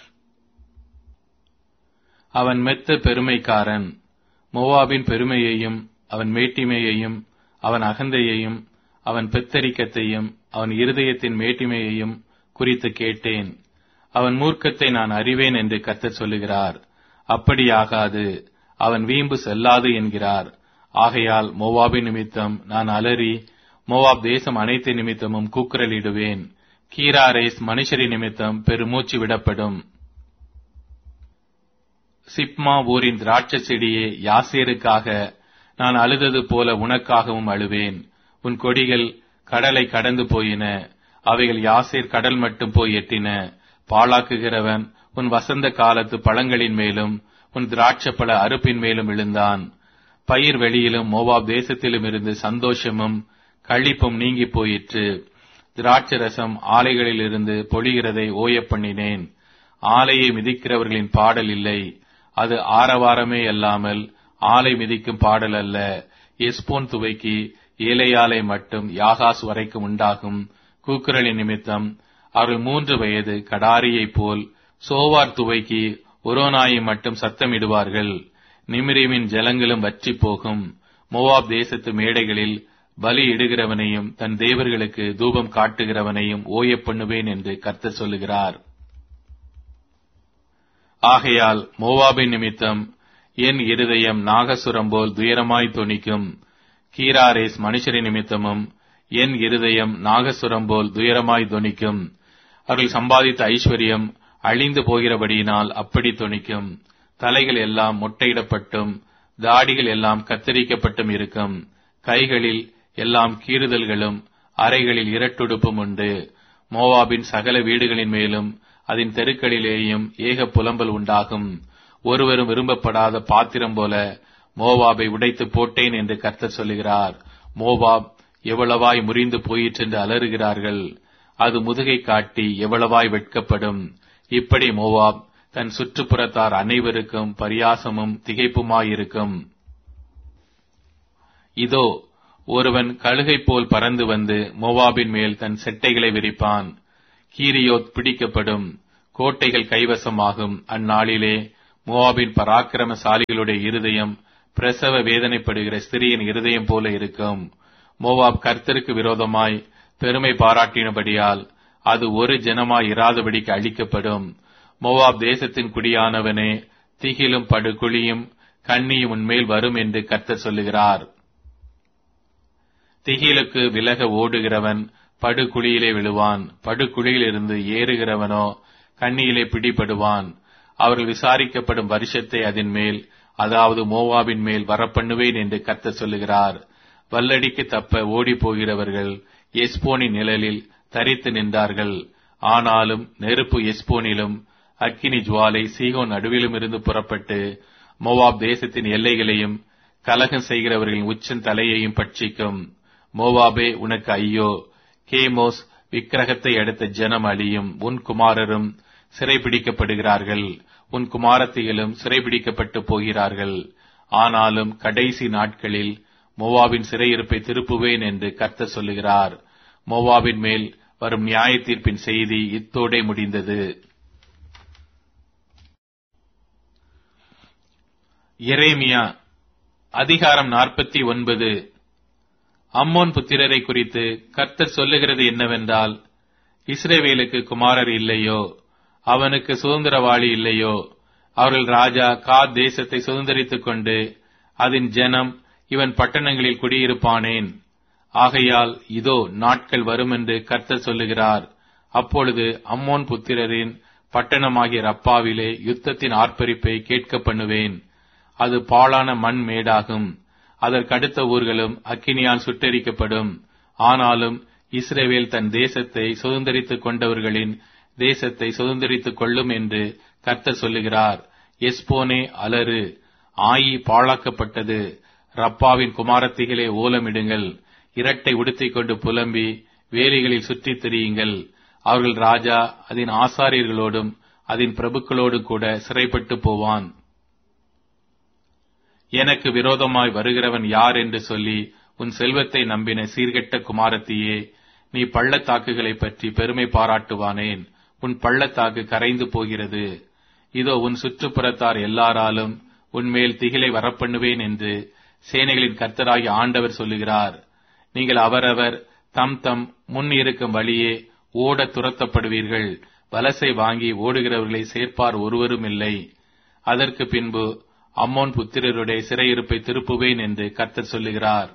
அவன் மெத்த பெருமைக்காரன். மோவாபின் பெருமையையும் அவன் மேட்டிமையையும் அவன் அகந்தையையும் அவன் பெத்தரிக்கத்தையும் அவன் இருதயத்தின் மேட்டிமையையும் குறித்து கேட்டேன். அவன் மூர்க்கத்தை நான் அறிவேன் என்று கர்த்தர் சொல்லுகிறார். அப்படியாகாது, அவன் வீம்பு செல்லாது என்கிறார். ஆகையால் மோவாபின் நிமித்தம் நான் அலறி மோவாப் தேசம் அனைத்து நிமித்தமும் கூக்குரலிடுவேன். கீராரேஸ் மனுஷரி நிமித்தம் பெருமூச்சு விடப்படும். சிப்மா ஊரின் திராட்சை செடியே, யாசேருக்காக நான் அழுதது போல உனக்காகவும் அழுவேன். உன் கொடிகள் கடலை கடந்து போயின, அவைகள் யாசேர் கடல் மட்டும் போய் எட்டின. பாழாக்குகிறவன் உன் வசந்த காலத்து பழங்களின் மேலும் உன் திராட்சப்பழ அறுப்பின் மேலும் விழுந்தான். பயிர் வெளியிலும் மோவாப் தேசத்திலும் இருந்து சந்தோஷமும் களிப்பும் நீங்கி போயிற்று. திராட்சரசம் ஆலைகளில் இருந்து பொழிகிறதை ஓயப் பண்ணினேன். ஆலையை மிதிக்கிறவர்களின் பாடல் இல்லை, அது ஆரவாரமே அல்லாமல் ஆலை மிதிக்கும் பாடல் அல்ல. எஸ்போன் துவைக்கு ஏலையாலை மட்டும் யாகாஸ் வரைக்கும் உண்டாகும் கூக்குரலின் நிமித்தம் அவர்கள் 3 வயது கடாரியைப் போல் சோவார் துவைக்கு ஒரோனாயை மட்டும் சத்தமிடுவார்கள். நிமிரிமின் ஜலங்களும் வற்றி போகும். மோவாப் தேசத்து மேடைகளில் பலி இடுகிறவனையும் தன் தேவர்களுக்கு தூபம் காட்டுகிறவனையும் ஓயப் பண்ணுவேன் என்று கர்த்தர் சொல்லுகிறார். ஆகையால் மோவாபின் நிமித்தம் என் இருதயம் நாகசுரம் போல் துயரமாய் தொனிக்கும். கீராரேஸ் மனுஷரின் நிமித்தமும் என் இருதயம் நாகசுரம் போல் துயரமாய் தொனிக்கும். அவர்கள் சம்பாதித்த ஐஸ்வர்யம் அழிந்து போகிறபடியினால் அப்படி தொனிக்கும். தலைகள் எல்லாம் மொட்டையிடப்பட்டும் தாடிகள் எல்லாம் கத்தரிக்கப்பட்டும் இருக்கும். கைகளில் எல்லாம் கீறுதல்களும் அறைகளில் இரட்டுடுப்பும் உண்டு. மோவாபின் சகல வீடுகளின் மேலும் அதன் தெருக்களிலேயும் ஏக புலம்பல் உண்டாகும். ஒருவரும் விரும்பப்படாத பாத்திரம் போல மோவாபை உடைத்து போட்டேன் என்று கர்த்தர் சொல்லுகிறார். மோவாப் எவ்வளவாய் முறிந்து போயிற்றென்று அலறுகிறார்கள். அது முதுகை காட்டி எவ்வளவாய் வெட்கப்படும். இப்படி மோவாப் தன் சுற்றுப்புறத்தார் அனைவருக்கும் பரியாசமும் திகைப்புமாயிருக்கும். இதோ ஒருவன் கழுகை போல் பறந்து வந்து மோவாபின் மேல் தன் செட்டைகளை விரிப்பான். கீரியோத் பிடிக்கப்படும், கோட்டைகள் கைவசமாகும். அந்நாளிலே மோவாபின் பராக்கிரமசாலிகளுடைய இருதயம் பிரசவ வேதனைப்படுகிற ஸ்திரியின் இருதயம் போல இருக்கும். மோவாப் கர்த்தருக்கு விரோதமாய் பெருமை பாராட்டினபடியால் அது ஒரு ஜனமாய் இராதபடிக்கு அழிக்கப்படும். மோவாப் தேசத்தின் குடியானவனே, திகிலும் படுகுழியும் கண்ணியும் உன்மேல் வரும் என்று கர்த்தர் சொல்லுகிறார். திகிலுக்கு விலக ஓடுகிறவன் படுகுழியிலே விழுவான். படுகுழியிலிருந்து ஏறுகிறவனோ கண்ணியிலே பிடிபடுவான். அவர்கள் விசாரிக்கப்படும் வருஷத்தை அதன் மேல், அதாவது மோவாபின் மேல் வரப்பண்ணுவேன் என்று கர்த்தர் சொல்லுகிறார். வல்லடிக்கு தப்ப ஓடி போகிறவர்கள் எஸ்போனின் நிழலில் தரித்து நின்றார்கள். ஆனாலும் நெருப்பு எஸ்போனிலும் அக்கினி ஜுவாலை சீகோன் நடுவிலும் இருந்து புறப்பட்டு மோவாப் தேசத்தின் எல்லைகளையும் கலகம் செய்கிறவர்களின் உச்சன் தலையையும் பட்சிக்கும். மோவாபே, உனக்கு ஐயோ! கேமோஸ் விக்கிரகத்தை அடுத்த ஜனம் அழியும். உன் குமாரரும் சிறைபிடிக்கப்படுகிறார்கள், உன் குமாரத்திகளும் சிறைபிடிக்கப்பட்டு போகிறார்கள். ஆனாலும் கடைசி நாட்களில் மோவாபின் சிறையிருப்பை திருப்புவேன் என்று கர்த்தர் சொல்லுகிறார். மோவாபின் மேல் வரும் நியாய தீர்ப்பின் செய்தி இத்தோடே முடிந்தது. எரேமியா அதிகாரம் 49. அம்மோன் புத்திரரை குறித்து கர்த்தர் சொல்லுகிறது என்னவென்றால், இஸ்ரவேலுக்கு குமாரர் இல்லையோ? அவனுக்கு சுதந்திரவாளி இல்லையோ? அவர்கள் ராஜா காத் தேசத்தை சுதந்திரித்துக் கொண்டு அதன் ஜனம் இவன் பட்டணங்களில் குடியிருப்பானேன். ஆகையால் இதோ நாட்கள் வரும் என்று கர்த்தர் சொல்லுகிறார். அப்பொழுது அம்மோன் புத்திரரின் பட்டணமாகிய ரப்பாவிலே யுத்தத்தின் ஆர்ப்பரிப்பை கேட்க பண்ணுவேன். அது பாழான மண் மேடாகும். அதற்கடுத்த ஊர்களும் அக்கினியால் சுட்டெரிக்கப்படும். ஆனாலும் இஸ்ரவேல் தன் தேசத்தை சுதந்திரித்துக் கொண்டவர்களின் தேசத்தை சுதந்திரித்துக் கொள்ளும் என்று கர்த்தர் சொல்லுகிறார். எஸ்போனே அலறு, ஆயி பாழாக்கப்பட்டது. ரப்பாவின் குமாரத்திகளே ஓலமிடுங்கள். இரட்டை உடுத்திக் கொண்டு புலம்பி வேலிகளில் சுற்றித் திரியுங்கள். அவர்கள் ராஜா அதன் ஆசாரியர்களோடும் அதன் பிரபுக்களோடும் கூட சிறைப்பட்டு போவான். எனக்கு விரோதமாய் வருகிறவன் யார் என்று சொல்லி உன் செல்வத்தை நம்பின சீர்கெட்ட குமாரத்தியே, நீ பள்ளத்தாக்குகளை பற்றி பெருமை பாராட்டுவானேன்? உன் பள்ளத்தாக்கு கரைந்து போகிறது. இதோ உன் சுற்றுப்புறத்தார் எல்லாராலும் உன்மேல் திகிலை வரப்பண்ணுவேன் என்று சேனைகளின் கர்த்தராகிய ஆண்டவர் சொல்லுகிறார். நீங்கள் அவரவர் தம் தம் முன் இருக்கும் வழியே ஓட துரத்தப்படுவீர்கள். வலசை வாங்கி ஓடுகிறவர்களை சேர்ப்பார் ஒருவரும் இல்லை. அதற்கு பின்பு அம்மோன் புத்திரருடைய சிறையிருப்பை திருப்புவேன் என்று கர்த்தர் சொல்லுகிறார்.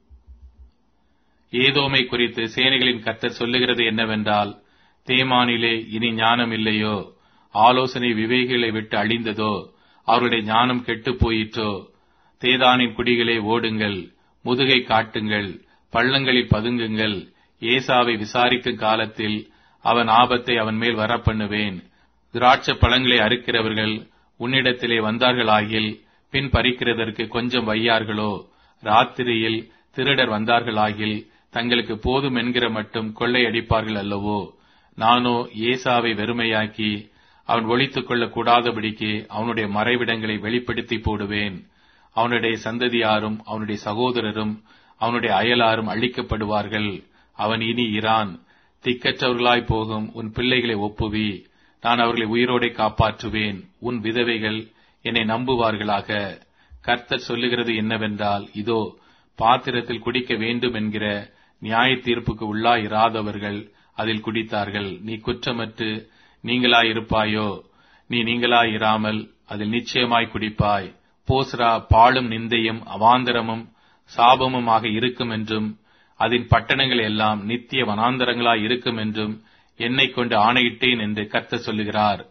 ஏதோமை குறித்து சேனைகளின் கர்த்தர் சொல்லுகிறது என்னவென்றால், தேமானிலே இனி ஞானம் இல்லையோ? ஆலோசனை விவேகிகளை விட்டு அழிந்ததோ? அவருடைய ஞானம் கெட்டுப் போயிற்றோ? தேதானின் குடிகளே ஓடுங்கள், முதுகை காட்டுங்கள், பள்ளங்களில் பதுங்குங்கள். ஏசாவை விசாரிக்கும் காலத்தில் அவன் ஆபத்தை அவன் மேல் வரப்பண்ணுவேன். திராட்சை பழங்களை அறுக்கிறவர்கள் உன்னிடத்திலே வந்தார்களாகில் பின் பறிக்கிறதற்கு கொஞ்சம் வையார்களோ? ராத்திரியில் திருடர் வந்தார்களாகில் தங்களுக்கு போதும் என்கிற மட்டும் கொள்ளையடிப்பார்கள் அல்லவோ? நானோ ஏசாவை வெறுமையாக்கி அவன் ஒளித்துக் கொள்ளக் கூடாதபடிக்கு அவனுடைய மறைவிடங்களை வெளிப்படுத்தி போடுவேன். அவனுடைய சந்ததியாரும் அவனுடைய சகோதரரும் அவனுடைய அயலாரும் அழிக்கப்படுவார்கள். அவன் இனி இரான். திக்கற்றவர்களாய் போகும் உன் பிள்ளைகளை ஒப்புவி. நான் அவர்களை உயிரோடே காப்பாற்றுவேன். உன் விதவைகள் என்னை நம்புவார்களாக. கர்த்தர் சொல்லுகிறது என்னவென்றால், இதோ பாத்திரத்தில் குடிக்க வேண்டும் என்கிற நியாய தீர்ப்புக்கு உள்ளாயிராதவர்கள் அதில் குடித்தார்கள். நீ குற்றமற்று நீங்களாயிருப்பாயோ? நீ நீங்களாயிராமல் அதில் நிச்சயமாய் குடிப்பாய். போஸ்ரா பாழும் நிந்தையும் அவாந்தரமும் சாபமுமாக இருக்கும் என்றும் அதன் பட்டணங்கள் எல்லாம் நித்திய வனாந்தரங்களாய் இருக்கும் என்றும் என்னை கொண்டு ஆணையிட்டேன் என்று கர்த்தர் சொல்லுகிறார்.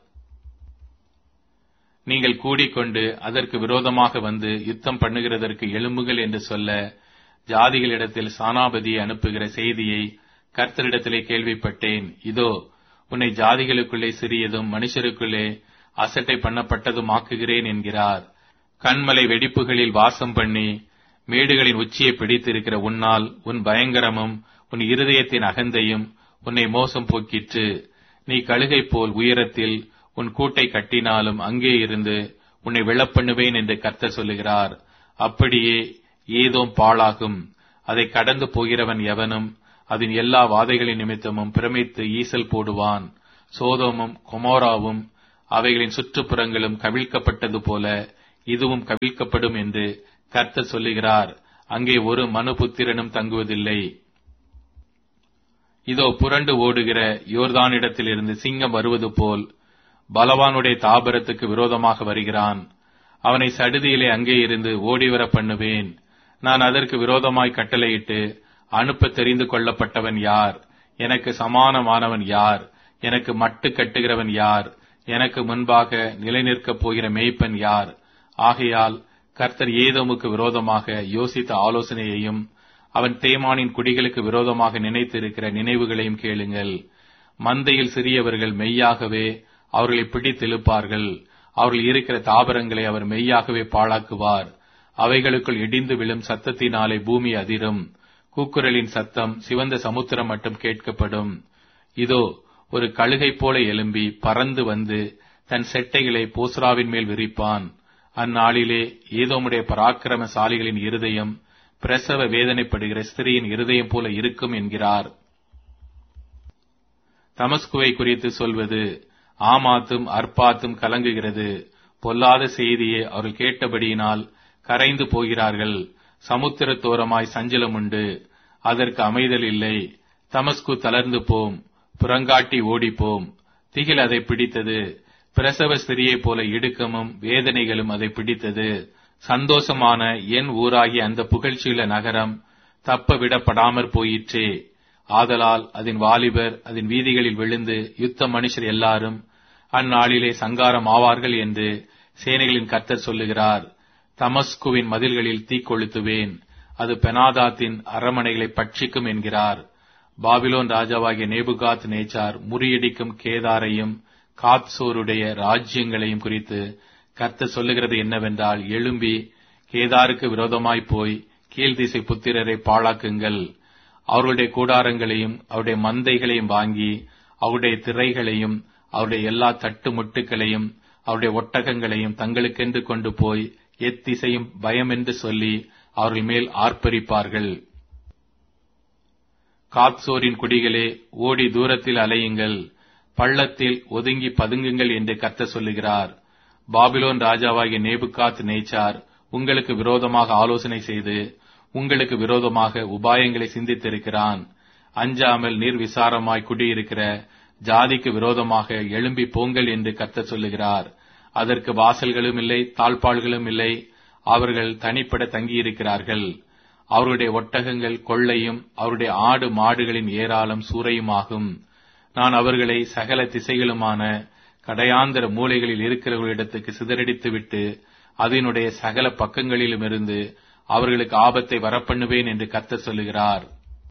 நீங்கள் கூடிக்கொண்டு அதற்கு விரோதமாக வந்து யுத்தம் பண்ணுகிறதற்கு எழும்புகள் என்று சொல்ல ஜாதிகளிடத்தில் சானாபதியை அனுப்புகிற செய்தியை கர்த்தரிடத்திலே கேள்விப்பட்டேன். இதோ உன்னை ஜாதிகளுக்குள்ளே சிறியதும் மனுஷருக்குள்ளே அசட்டை பண்ணப்பட்டதும் ஆக்குகிறேன் என்கிறார். கண்மலை வெடிப்புகளில் வாசம் பண்ணி மேடுகளின் உச்சியை பிடித்திருக்கிற உன்னால் உன் பயங்கரமும் உன் இருதயத்தின் அகந்தையும் உன்னை மோசம் போக்கிற்று. நீ கழுகை போல் உயரத்தில் உன் கூட்டை கட்டினாலும் அங்கே இருந்து உன்னை விழப்பண்ணுவேன் என்று கர்த்தர் சொல்லுகிறார். அப்படியே ஏதோம் பாழாகும். அதை கடந்து போகிறவன் எவனும் அதன் எல்லா வாதைகளின் நிமித்தமும் பிரமித்து ஈசல் போடுவான். சோதோமும் கொமோராவும் அவைகளின் சுற்றுப்புறங்களும் கவிழ்க்கப்பட்டது போல இதுவும் கவிழ்க்கப்படும் என்று கர்த்தர் சொல்லுகிறார். அங்கே ஒரு மனுபுத்திரனும் தங்குவதில்லை. இதோ புரண்டு ஓடுகிற யோர்தானிடத்திலிருந்து சிங்கம் வருவது போல் பலவானுடைய தாபரத்துக்கு விரோதமாக வருகிறான். அவனை சடுதியிலே அங்கே இருந்து ஓடிவர பண்ணுவேன். நான் அதற்கு விரோதமாய் கட்டளையிட்டு அனுப்ப தெரிந்து கொள்ளப்பட்டவன் யார்? எனக்கு சமானமானவன் யார்? எனக்கு மட்டு கட்டுகிறவன் யார்? எனக்கு முன்பாக நிலைநிற்கப் போகிற மேய்ப்பன் யார்? ஆகையால் கர்த்தர் ஏதோமுக்கு விரோதமாக யோசித்த ஆலோசனையையும் அவன் தேமானின் குடிகளுக்கு விரோதமாக நினைத்திருக்கிற நினைவுகளையும் கேளுங்கள். மந்தையில் சிறியவர்கள் மெய்யாகவே அவர்களை பிடித்தெழுப்பார்கள். அவர்கள் இருக்கிற தாபரங்களை அவர் மெய்யாகவே பாழாக்குவார். அவைகளுக்குள் இடிந்து விழும் சத்தத்தினாலே பூமி அதிரும். கூக்குரலின் சத்தம் சிவந்த சமுத்திரம் மட்டும் கேட்கப்படும். இதோ ஒரு கழுகை போல எழும்பி பறந்து வந்து தன் செட்டைகளை போஸ்ராவின் மேல் விரிப்பான். அந்நாளிலே ஏதோமுடைய பராக்கிரமசாலிகளின் இருதயம் பிரசவ வேதனைப்படுகிற ஸ்திரீயின் இருதயம் போல இருக்கும் என்கிறார். தமஸ்குவை குறித்து சொல்வது, ஆமாத்தும் அர்பாத்தும் கலங்குகிறது. பொல்லாத செய்தியை அவர்கள் கேட்டபடியினால் கரைந்து போகிறார்கள். சமுத்திரத்தோரமாய் சஞ்சலம் உண்டு, அதற்கு அமைதல் இல்லை. தமஸ்கு தளர்ந்து போம், புறங்காட்டி ஓடிப்போம். திகில் அதை பிடித்தது. பிரசவ ஸ்திரியைப் போல இடுக்கமும் வேதனைகளும் அதை பிடித்தது. சந்தோஷமான என் ஊராகிய அந்த புகழ்ச்சியுள்ள நகரம் தப்ப விடப்படாமற் போயிற்றே. ஆதலால் அதன் வாலிபர் அதன் வீதிகளில் விழுந்து யுத்த மனுஷர் எல்லாரும் அந்நாளிலே சங்காரம் ஆவார்கள் என்று சேனைகளின் கர்த்தர் சொல்லுகிறார். தமஸ்குவின் மதில்களில் தீக்கொளுத்துவேன், அது பெனாதாத்தின் அரமனைகளை பட்சிக்கும் என்கிறார். பாபிலோன் ராஜாவாகிய நேபுகாத் நேச்சார் முறியடிக்கும் கேதாரையும் காத்சோருடைய ராஜ்யங்களையும் குறித்து கர்த்தர் சொல்லுகிறது என்னவென்றால், எழும்பி கேதாருக்கு விரோதமாய் போய் கீழ்திசை புத்திரரை பாழாக்குங்கள். அவர்களுடைய கூடாரங்களையும் அவருடைய மந்தைகளையும் வாங்கி அவருடைய திரைகளையும் அவருடைய எல்லா தட்டு முட்டுகளையும் அவருடைய ஒட்டகங்களையும் தங்களுக்கென்று கொண்டு போய் எத்திசையும் பயம் என்று சொல்லி அவர்கள் மேல் ஆர்ப்பரிப்பார்கள். காத்சோரின் குடிகளே, ஓடி தூரத்தில் அலையுங்கள், பள்ளத்தில் ஒதுங்கி பதுங்குங்கள் என்று கர்த்தர் சொல்லுகிறார். பாபிலோன் ராஜாவாகிய நேபுகாத் நேச்சார் உங்களுக்கு விரோதமாக ஆலோசனை செய்து உங்களுக்கு விரோதமாக உபாயங்களை சிந்தித்திருக்கிறான். அஞ்சாமல் நிர்விசாரமாய் குடியிருக்கிற ஜாதிக்கு விரோதமாக எழும்பி போங்கள் என்று கர்த்தர் சொல்லுகிறார். அதற்கு வாசல்களும் இல்லை, தாழ்பாள்களும் இல்லை. அவர்கள் தனிப்பட தங்கியிருக்கிறார்கள். அவருடைய ஒட்டகங்கள் கொள்ளையும் அவருடைய ஆடு மாடுகளின் ஏராளம் சூறையுமாகும். நான் அவர்களை சகல திசைகளுமான கடையாந்தர மூலைகளில் இருக்கிறவர்களிடத்துக்கு சிதறடித்துவிட்டு அதனுடைய சகல பக்கங்களிலுமிருந்து அவர்களுக்கு ஆபத்தை வரப்பண்ணுவேன் என்று கர்த்தர் சொல்லுகிறார்.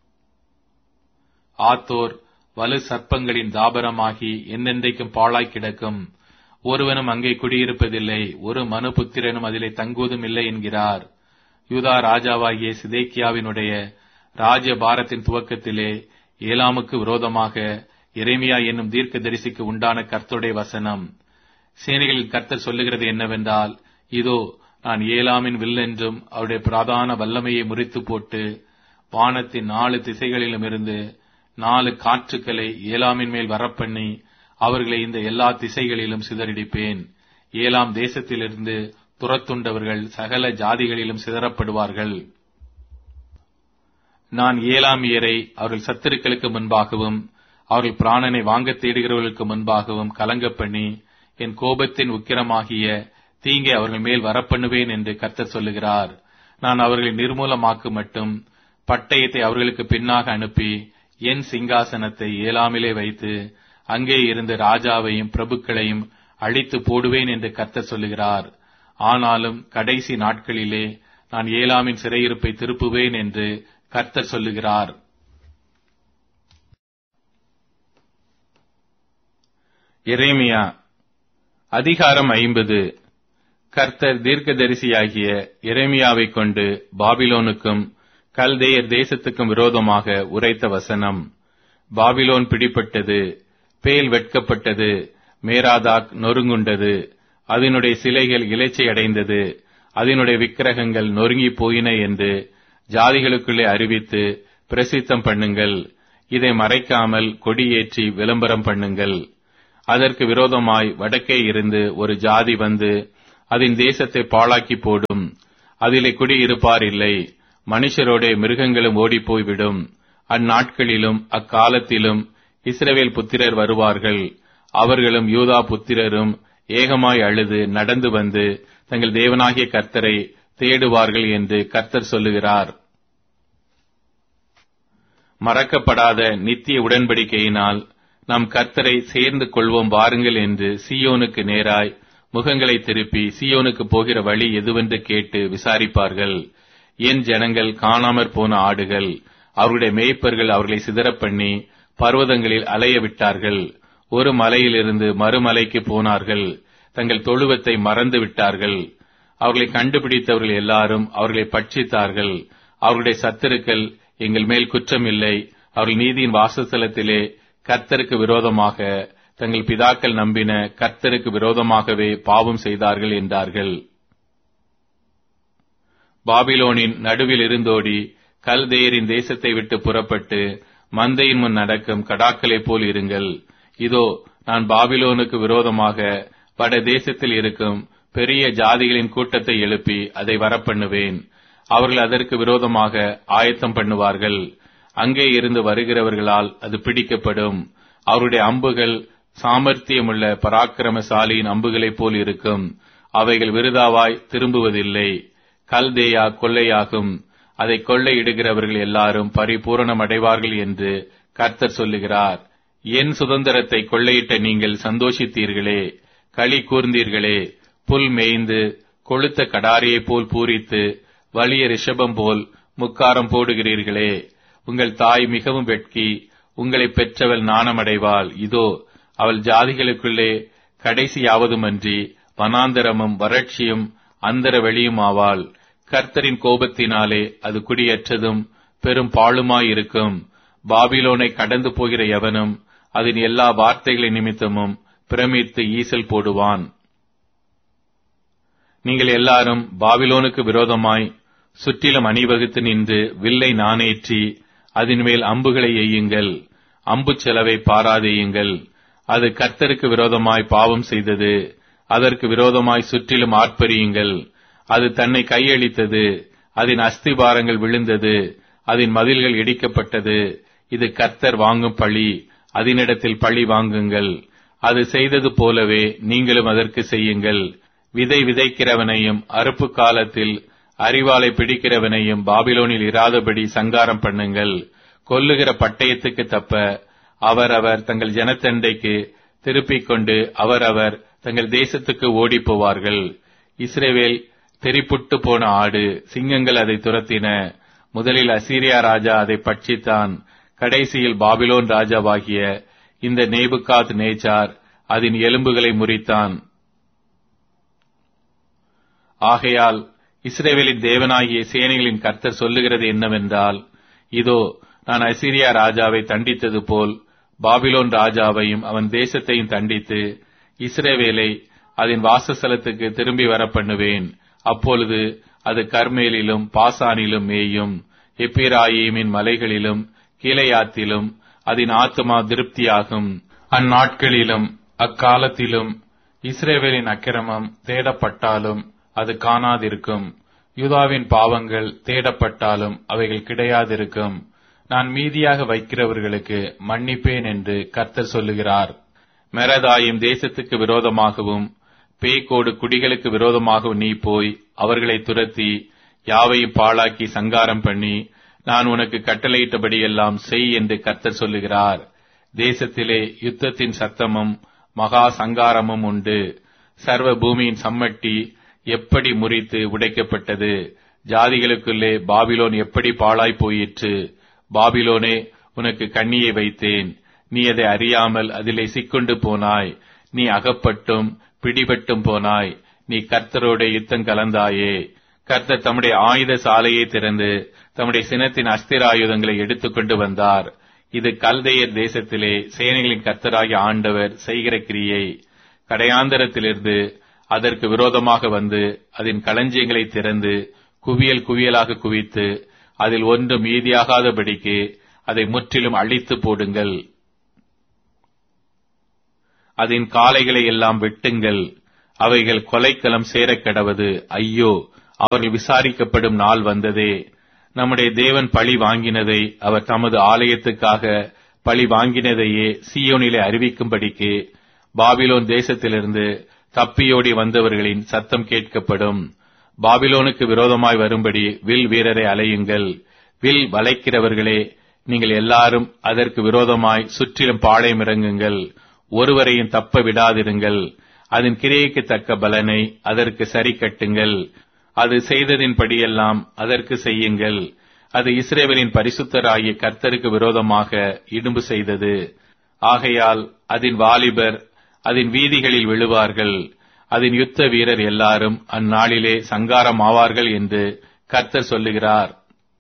ஆத்தோர் வலு சர்ப்பங்களின் தாபரமாகி என்னென்றைக்கும் பாழாய் கிடக்கும். ஒருவனும் அங்கே குடியிருப்பதில்லை, ஒரு மனுபுத்திரனும் அதிலே தங்குவதும் இல்லை என்கிறார். யூதா ராஜாவாகிய சிதேக்கியாவினுடைய ராஜ்யபாரத்தின் துவக்கத்திலே ஏலாமுக்கு விரோதமாக எரேமியா என்னும் தீர்க்கதரிசிக்கு உண்டான கர்த்தருடைய வசனம். சேனைகளின் கர்த்தர் சொல்லுகிறது என்னவென்றால், இதோ நான் ஏலாமின் வில்லென்றும் அவருடைய பிரதான வல்லமையை முறித்து போட்டு வானத்தின் 4 திசைகளிலும் இருந்து 4 காற்றுக்களை ஏலாமின் மேல் வரப்பண்ணி அவர்களை இந்த எல்லா திசைகளிலும் சிதறடிப்பேன். ஏலாம் தேசத்திலிருந்து துரத்துண்டவர்கள் சகல ஜாதிகளிலும் சிதறப்படுவார்கள். நான் ஏலாமியரை அவர்கள் சத்துருக்களுக்கு முன்பாகவும் அவர்கள் பிராணனை வாங்க தேடுகிறவர்களுக்கு முன்பாகவும் கலங்க பண்ணி என் கோபத்தின் உக்கிரமாகிய தீங்கை அவர்கள் மேல் வரப்பண்ணுவேன் என்று கர்த்தர் சொல்லுகிறார். நான் அவர்களை நிர்மூலமாக்கு மட்டும் பட்டயத்தை அவர்களுக்கு பின்னாக அனுப்பி என் சிங்காசனத்தை ஏலாமிலே வைத்து அங்கே இருந்து ராஜாவையும் பிரபுக்களையும் அழித்து போடுவேன் என்று கர்த்தர் சொல்லுகிறார். ஆனாலும் கடைசி நாட்களிலே நான் ஏலாமின் சிறையிருப்பை திருப்புவேன் என்று கர்த்தர் சொல்லுகிறார். எரேமியா அதிகாரம் 50. கர்த்தர் தீர்க்கதரிசியாகிய எரேமியாவைக் கொண்டு பாபிலோனுக்கும் கல்தேயர் தேசத்துக்கும் விரோதமாக உரைத்த வசனம். பாபிலோன் பிடிப்பட்டது, பேல் வெட்கப்பட்டது, மேராதாக் நொறுங்குண்டது, அதனுடைய சிலைகள் இலைச்சை அடைந்தது, அதனுடைய விக்கிரகங்கள் நொறுங்கி போயின என்று ஜாதிகளுக்குள்ளே அறிவித்து பிரசித்தம் பண்ணுங்கள். இதை மறைக்காமல் கொடியேற்றி விளம்பரம் பண்ணுங்கள். அதற்கு விரோதமாய் வடக்கே இருந்து ஒரு ஜாதி வந்து அதன் தேசத்தை பாழாக்கி போடும். அதிலே குடியிருப்பார் இல்லை. மனுஷரோடே மிருகங்களும் ஓடிப்போய்விடும். அந்நாட்களிலும் அக்காலத்திலும் இஸ்ரவேல் புத்திரர் வருவார்கள். அவர்களும் யூதா புத்திரரும் ஏகமாய் அழுது நடந்து வந்து தங்கள் தேவனாகிய கர்த்தரை தேடுவார்கள் என்று கர்த்தர் சொல்லுகிறார். மறக்கப்படாத நித்திய உடன்படிக்கையினால் நாம் கர்த்தரை சேர்ந்து கொள்வோம் வாருங்கள் என்று சீயோனுக்கு நேராய் முகங்களை திருப்பி சீயோனுக்கு போகிற வழி எதுவென்று கேட்டு விசாரிப்பார்கள். என் ஜனங்கள் காணாமற் போன ஆடுகள். அவருடைய மேய்ப்பர்கள் அவர்களை சிதறப் பண்ணி பர்வதங்களில் அலைய விட்டார்கள். ஒரு மலையிலிருந்து மறுமலைக்கு போனார்கள். தங்கள் தொழுவத்தை மறந்து விட்டார்கள். அவர்களை கண்டுபிடித்தவர்கள் எல்லாரும் அவர்களை பட்சித்தார்கள். அவர்களுடைய சத்துருக்கள் எங்கள் மேல் குற்றம் இல்லை. அவர்கள் நீதியின் வாசஸ்தலத்திலே கர்த்தருக்கு விரோதமாக தங்கள் பிதாக்கள் நம்பின கர்த்தருக்கு விரோதமாகவே பாவம் செய்தார்கள் என்றார்கள். பாபிலோனின் நடுவில் இருந்தோடி கல்தேயரின் தேசத்தை விட்டு புறப்பட்டு மந்தையின் முன் நடக்கும் கடாக்களைப் போல் இருங்கள். இதோ, நான் பாபிலோனுக்கு விரோதமாக வட தேசத்தில் இருக்கும் பெரிய ஜாதிகளின் கூட்டத்தை எழுப்பி அதை வரப்பண்ணுவேன். அவர்கள் அதற்கு விரோதமாக ஆயத்தம் பண்ணுவார்கள். அங்கே இருந்து வருகிறவர்களால் அது பிடிக்கப்படும். அவருடைய அம்புகள் சாமர்த்தியமுள்ள பராக்கிரமசாலியின் அம்புகளைப் போல் இருக்கும். அவைகள் விருதாவாய் திரும்புவதில்லை. கல்தேயா கொள்ளையாகும். அதை கொள்ளையிடுகிறவர்கள் எல்லாரும் பரிபூரணம் அடைவார்கள் என்று கர்த்தர் சொல்லுகிறார். என் சுதந்திரத்தை கொள்ளையிட்ட நீங்கள் சந்தோஷித்தீர்களே, களி கூர்ந்தீர்களே. புல் மேய்ந்து கொழுத்த கடாரியைப் போல் பூரித்து வலிய ரிஷபம் போல் முக்காரம் போடுகிறீர்களே. உங்கள் தாய் மிகவும் வெட்கி உங்களை பெற்றவள் நாணமடைவாள். இதோ, அவள் ஜாதிகளுக்குள்ளே கடைசியாவதுமன்றி வனாந்தரமும் வறட்சியும் அந்தர வெளியுமாவாள். கர்த்தரின் கோபத்தினாலே அது குடியற்றதும் பெரும் பாழுமாயிருக்கும். பாபிலோனை கடந்து போகிற எவனும் அதன் எல்லா வார்த்தைகளின் நிமித்தமும் பிரமித்து ஈசல் போடுவான். நீங்கள் எல்லாரும் பாபிலோனுக்கு விரோதமாய் சுற்றிலும் அணிவகுத்து நின்று வில்லை நாணேற்றி அதன் மேல் அம்புகளை எய்யுங்கள். அம்பு செலவை பாராதேயுங்கள். அது கர்த்தருக்கு விரோதமாய் பாவம் செய்தது. அதற்கு விரோதமாய் சுற்றிலும் ஆர்ப்பரியுங்கள். அது தன்னை கையளித்தது. அதன் அஸ்திபாரங்கள் விழுந்தது. அதன் மதில்கள் இடிக்கப்பட்டது. இது கர்த்தர் வாங்கும் பழி. அதனிடத்தில் பழி வாங்குங்கள். அது செய்தது போலவே நீங்களும் அதற்கு செய்யுங்கள். விதை விதைக்கிறவனையும் அறுப்பு காலத்தில் அரிவாளை பிடிக்கிறவனையும் பாபிலோனில் இராதபடி சங்காரம் பண்ணுங்கள். கொல்லுகிற பட்டயத்துக்கு தப்ப அவரவர் தங்கள் ஜனத்தண்டைக்கு திருப்பிக் கொண்டு அவரவர் தங்கள் தேசத்துக்கு ஓடி போவார்கள். இஸ்ரவேல் தெரிப்புட்டு போன ஆடு. சிங்கங்கள் அதை துரத்தின. முதலில் அசீரியா ராஜா அதை பட்சித்தான். கடைசியில் பாபிலோன் ராஜாவாகிய இந்த நேபுகாத் நேச்சார் அதன் எலும்புகளை முறித்தான். ஆகையால் இஸ்ரவேலின் தேவனாகிய சேனைகளின் கர்த்தர் சொல்லுகிறது என்னவென்றால், இதோ, நான் அசீரியா ராஜாவை தண்டித்தது போல் பாபிலோன் ராஜாவையும் அவன் தேசத்தையும் தண்டித்து இஸ்ரவேலை அதன் வாசஸ்தலத்துக்கு திரும்பி வர பண்ணுவேன். அப்பொழுது அது கர்மேலிலும் பாசானிலும் மேயும், எப்பிராயீமின் மலைகளிலும் கீலேயாத்திலும் அதன் ஆத்துமா திருப்தியாகும். அந்நாட்களிலும் அக்காலத்திலும் இஸ்ரவேலின் அக்கிரமம் தேடப்பட்டாலும் அது காணாதிருக்கும். யூதாவின் பாவங்கள் தேடப்பட்டாலும் அவைகள் கிடையாதிருக்கும். நான் மீதியாக வைக்கிறவர்களுக்கு மன்னிப்பேன் என்று கர்த்தர் சொல்லுகிறார். மெரதாயும் தேசத்துக்கு விரோதமாகவும் பேக்கோடு குடிகளுக்கு விரோதமாகவும் நீ போய் அவர்களை துரத்தி யாவையும் பாழாக்கி சங்காரம் பண்ணி நான் உனக்கு கட்டளையிட்டபடியெல்லாம் செய் என்று கர்த்தர் சொல்லுகிறார். தேசத்திலே யுத்தத்தின் சத்தமும் மகா சங்காரமும் உண்டு. சர்வ பூமியின் சம்மட்டி எப்படி முறித்து உடைக்கப்பட்டது. ஜாதிகளுக்குள்ளே பாபிலோன் எப்படி பாழாய் போயிற்று. பாபிலோனே, உனக்கு கண்ணியை வைத்தேன். நீ அதை அறியாமல் அதிலே சிக்கொண்டு போனாய். நீ அகப்பட்டும் பிடிபட்டும் போனாய். நீ கர்த்தரோட யுத்தம் கலந்தாயே. கர்த்தர் தம்முடைய ஆயுத சாலையை திறந்து தம்முடைய சினத்தின் அஸ்திர ஆயுதங்களை எடுத்துக்கொண்டு வந்தார். இது கல்தேயர் தேசத்திலே சேனைகளின் கர்த்தராகிய ஆண்டவர் செய்கிற கிரியை. கடையாந்தரத்திலிருந்து அதற்கு விரோதமாக வந்து அதன் களஞ்சியங்களை திறந்து குவியல் குவியலாக குவித்து அதில் ஒன்று மீதியாகாதபடிக்கு அதை முற்றிலும் அழித்து போடுங்கள். அதன் காளைகளை எல்லாம் வெட்டுங்கள். அவைகள் கொலைக்களம் சேரக் கடவது. ஐயோ, அவர்கள் விசாரிக்கப்படும் நாள் வந்ததே. நம்முடைய தேவன் பழி வாங்கினதை, அவர் தமது ஆலயத்துக்காக பழி வாங்கினதையே சீயோனிலே அறிவிக்கும்படிக்கு பாபிலோன் தேசத்திலிருந்து தப்பியோடி வந்தவர்களின் சத்தம் கேட்கப்படும். பாபிலோனுக்கு விரோதமாய் வரும்படி வில் வீரரை அலையுங்கள். வில் வளைக்கிறவர்களே, நீங்கள் எல்லாரும் அதற்கு விரோதமாய் சுற்றிலும் பாளையம் இறங்குங்கள். ஒருவரையும் தப்ப விடாதிருங்கள். அதன் கிரியைக்கு தக்க பலனை அதற்கு சரி கட்டுங்கள். அது செய்ததின்படியெல்லாம் அதற்கு செய்யுங்கள். அது இஸ்ரவேலின் பரிசுத்தராகிய கர்த்தருக்கு விரோதமாக இடும்பு செய்தது. ஆகையால் அதன் வாலிபர் அதன் வீதிகளில் விழுவார்கள். அதன் யுத்த வீரர் எல்லாரும் அந்நாளிலே சங்காரம் ஆவார்கள் என்று கர்த்தர் சொல்லுகிறார்.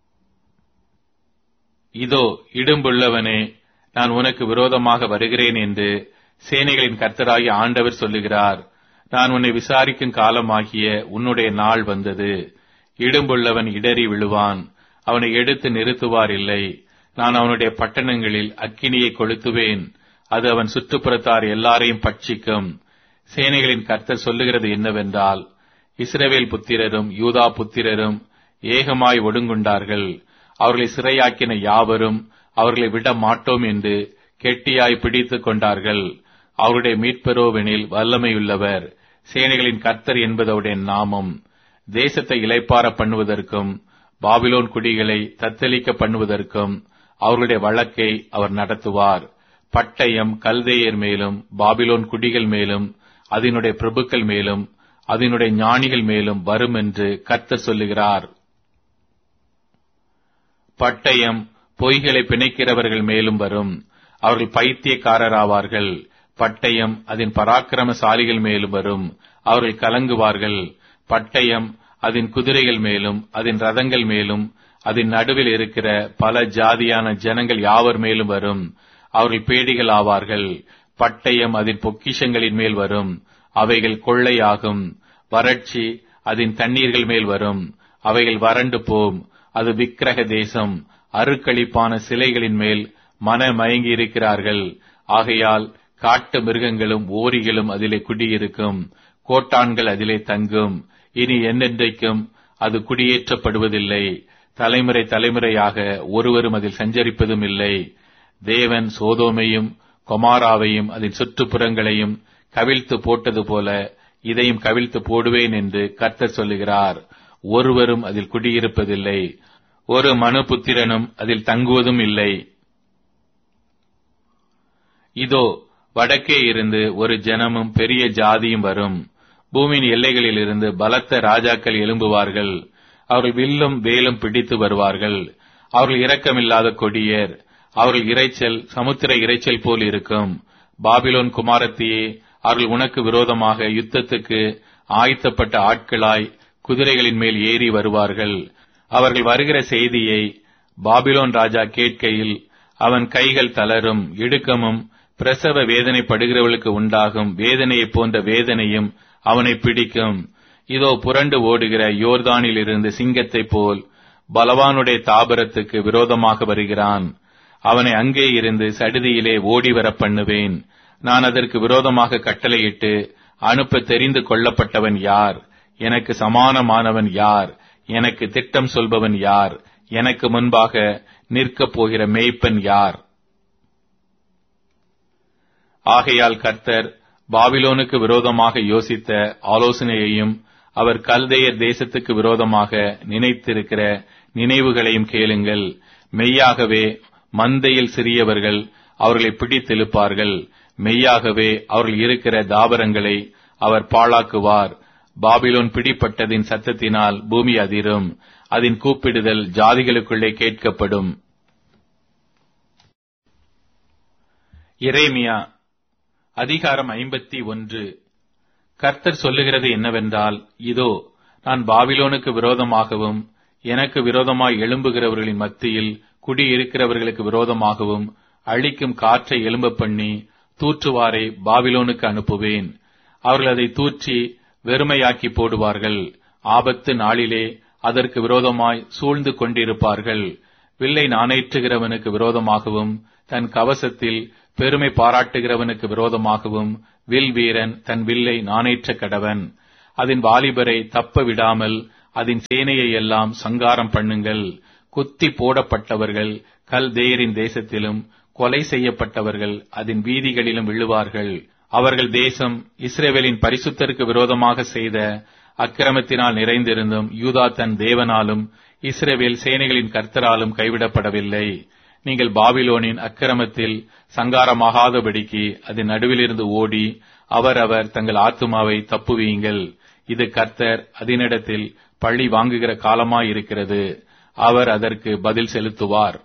இதோ, இடும்புள்ளவனே, நான் உனக்கு விரோதமாக வருகிறேன் என்று சேனைகளின் கர்த்தராகிய ஆண்டவர் சொல்லுகிறார். நான் உன்னை விசாரிக்கும் காலமாகிய உன்னுடைய நாள் வந்தது. இடும்புள்ளவன் இடறி விழுவான், அவனை எடுத்து நிறுத்துவார் இல்லை. நான் அவனுடைய பட்டணங்களில் அக்கினியை கொளுத்துவேன், அது அவன் சுற்றுப்புறத்தார் எல்லாரையும் பட்சிக்கும். சேனைகளின் கர்த்தர் சொல்லுகிறது என்னவென்றால், இஸ்ரவேல் புத்திரரும் யூதா புத்திரரும் ஏகமாய் ஒடுங்குண்டார்கள். அவர்களை சிறையாக்கின யாவரும் அவர்களை விட மாட்டோம் என்று கெட்டியாய் பிடித்துக் கொண்டார்கள். அவருடைய மீட்பரோவெனில் வல்லமையுள்ளவர், சேனைகளின் கர்த்தர் என்பதோடைய நாமம். தேசத்தை இளைப்பார பண்ணுவதற்கும் பாபிலோன் குடிகளை தத்தளிக்க பண்ணுவதற்கும் அவர்களுடைய வழக்கை அவர் நடத்துவார். பட்டயம் கல்தேயர் மேலும் பாபிலோன் குடிகள் மேலும் அதனுடைய பிரபுக்கள் மேலும் அதனுடைய ஞானிகள் மேலும் வரும் என்று கர்த்தர் சொல்லுகிறார். பட்டயம் பொய்களை பிணைக்கிறவர்கள் மேலும் வரும், அவர்கள் பைத்தியக்காரராவார்கள். பட்டயம் அதன் பராக்கிரமசாலிகள் மேலும் வரும், அவர்கள் கலங்குவார்கள். பட்டயம் அதன் குதிரைகள் மேலும் அதன் ரதங்கள் மேலும் அதன் நடுவில் இருக்கிற பல ஜாதியான ஜனங்கள் யாவர் மேலும் வரும், அவர்கள் பேடிகள் ஆவார்கள். பட்டயம் அதன் பொக்கிஷங்களின் மேல் வரும், அவைகள் கொள்ளையாகும். வறட்சி அதன் தண்ணீர்கள் மேல் வரும், அவைகள் வறண்டு போம். அது விக்கிரக தேசம், அருக்களிப்பான சிலைகளின் மேல் மனமயங்கி இருக்கிறார்கள். ஆகையால் காட்டு மிருகங்களும் ஓரிகளும் அதிலே குடியிருக்கும், கோட்டான்கள் அதிலே தங்கும். இனி என்னென்றைக்கும் அது குடியேற்றப்படுவதில்லை. தலைமுறை தலைமுறையாக ஒருவரும் அதில் சஞ்சரிப்பதும் இல்லை. தேவன் சோதோமையும் கொமாராவையும் அதன் சுற்றுப்புறங்களையும் கவிழ்த்து போட்டது போல இதையும் கவிழ்த்து போடுவேன் என்று கர்த்தர் சொல்லுகிறார். ஒருவரும் அதில் குடியிருப்பதில்லை, ஒரு மனுபுத்திரனும் அதில் தங்குவதும் இல்லை. இதோ, வடக்கே இருந்து ஒரு ஜனமும் பெரிய ஜாதியும் வரும். பூமியின் எல்லைகளில் இருந்து பலத்த ராஜாக்கள் எழும்புவார்கள். அவர்கள் வில்லும் வேலும் பிடித்து வருவார்கள். அவர்கள் இரக்கமில்லாத கொடியர். அவர்கள் இரைச்சல் சமுத்திர இரைச்சல் போல் இருக்கும். பாபிலோன் குமாரத்தியே, அவர்கள் உனக்கு விரோதமாக யுத்தத்துக்கு ஆயத்தப்பட்ட ஆட்களாய் குதிரைகளின் மேல் ஏறி வருவார்கள். அவர்கள் வருகிற செய்தியை பாபிலோன் ராஜா கேட்கையில் அவன் கைகள் தளரும். இடுக்கமும் பிரசவ வேதனைப்படுகிறவர்களுக்கு உண்டாகும் வேதனையைப் போன்ற வேதனையும் அவனை பிடிக்கும். இதோ, புரண்டு ஓடுகிற யோர்தானில் இருந்து சிங்கத்தைப் போல் பலவானுடைய தாபரத்துக்கு விரோதமாக வருகிறான். அவனை அங்கே இருந்து சடுதியிலே ஓடிவர பண்ணுவேன். நான் அதற்கு விரோதமாக கட்டளையிட்டு அனுப்ப தெரிந்து கொள்ளப்பட்டவன் யார்? எனக்கு சமானமானவன் யார்? எனக்கு திட்டம் சொல்பவன் யார்? எனக்கு முன்பாக நிற்கப் போகிற மேய்ப்பன் யார்? ஆகையால் கர்த்தர் பாபிலோனுக்கு விரோதமாக யோசித்த ஆலோசனையையும் அவர் கல்தேயர் தேசத்துக்கு விரோதமாக நினைத்திருக்கிற நினைவுகளையும் கேளுங்கள். மெய்யாகவே மந்தையில் சிறியவர்கள் அவர்களை பிடித்தெழுப்பார்கள். மெய்யாகவே அவர்கள் இருக்கிற தாபரங்களை அவர் பாழாக்குவார். பாபிலோன் பிடிப்பட்டதின் சத்தத்தினால் பூமி அதிரும், அதன் கூப்பிடுதல் ஜாதிகளுக்குள்ளே கேட்கப்படும். எரேமியா அதிகாரம் 51. கர்த்தர் சொல்லுகிறது என்னவென்றால், இதோ, நான் பாபிலோனுக்கு விரோதமாகவும் எனக்கு விரோதமாய் எழும்புகிறவர்களின் மத்தியில் குடியிருக்கிறவர்களுக்கு விரோதமாகவும் அழிக்கும் காற்றை எழும்ப பண்ணி தூற்றுவாரை பாபிலோனுக்கு அனுப்புவேன். அவர்கள் அதை தூற்றி வெறுமையாக்கி போடுவார்கள். ஆபத்து நாளிலே அதற்கு விரோதமாய் சூழ்ந்து கொண்டிருப்பார்கள். வில்லை நாணேற்றுகிறவனுக்கு விரோதமாகவும் தன் கவசத்தில் பெருமை பாராட்டுகிறவனுக்கு விரோதமாகவும் வில் வீரன் தன் வில்லை நாணேற்ற கடவன். அதன் வாலிபரை தப்ப விடாமல் அதன் சேனையை எல்லாம் சங்காரம் பண்ணுங்கள். குத்தி போடப்பட்டவர்கள் கல்தேயரின் தேசத்திலும் கொலை செய்யப்பட்டவர்கள் அதன் வீதிகளிலும் விழுவார்கள். அவர்கள் தேசம் இஸ்ரவேலின் பரிசுத்தருக்கு விரோதமாக செய்த அக்கிரமத்தினால் நிறைந்திருந்தும் யூதா தன் தேவனாலும் இஸ்ரவேல் சேனைகளின் கர்த்தராலும் கைவிடப்படவில்லை. நீங்கள் பாபிலோனின் அக்கிரமத்தில் சங்காரமாகாதபடிக்கு அதன் நடுவிலிருந்து ஓடி அவரவர் தங்கள் ஆத்துமாவை தப்புவீங்கள். இது கர்த்தர் அதனிடத்தில் பழி வாங்குகிற காலமாயிருக்கிறது. அவர் அதற்கு பதில் செலுத்துவார்.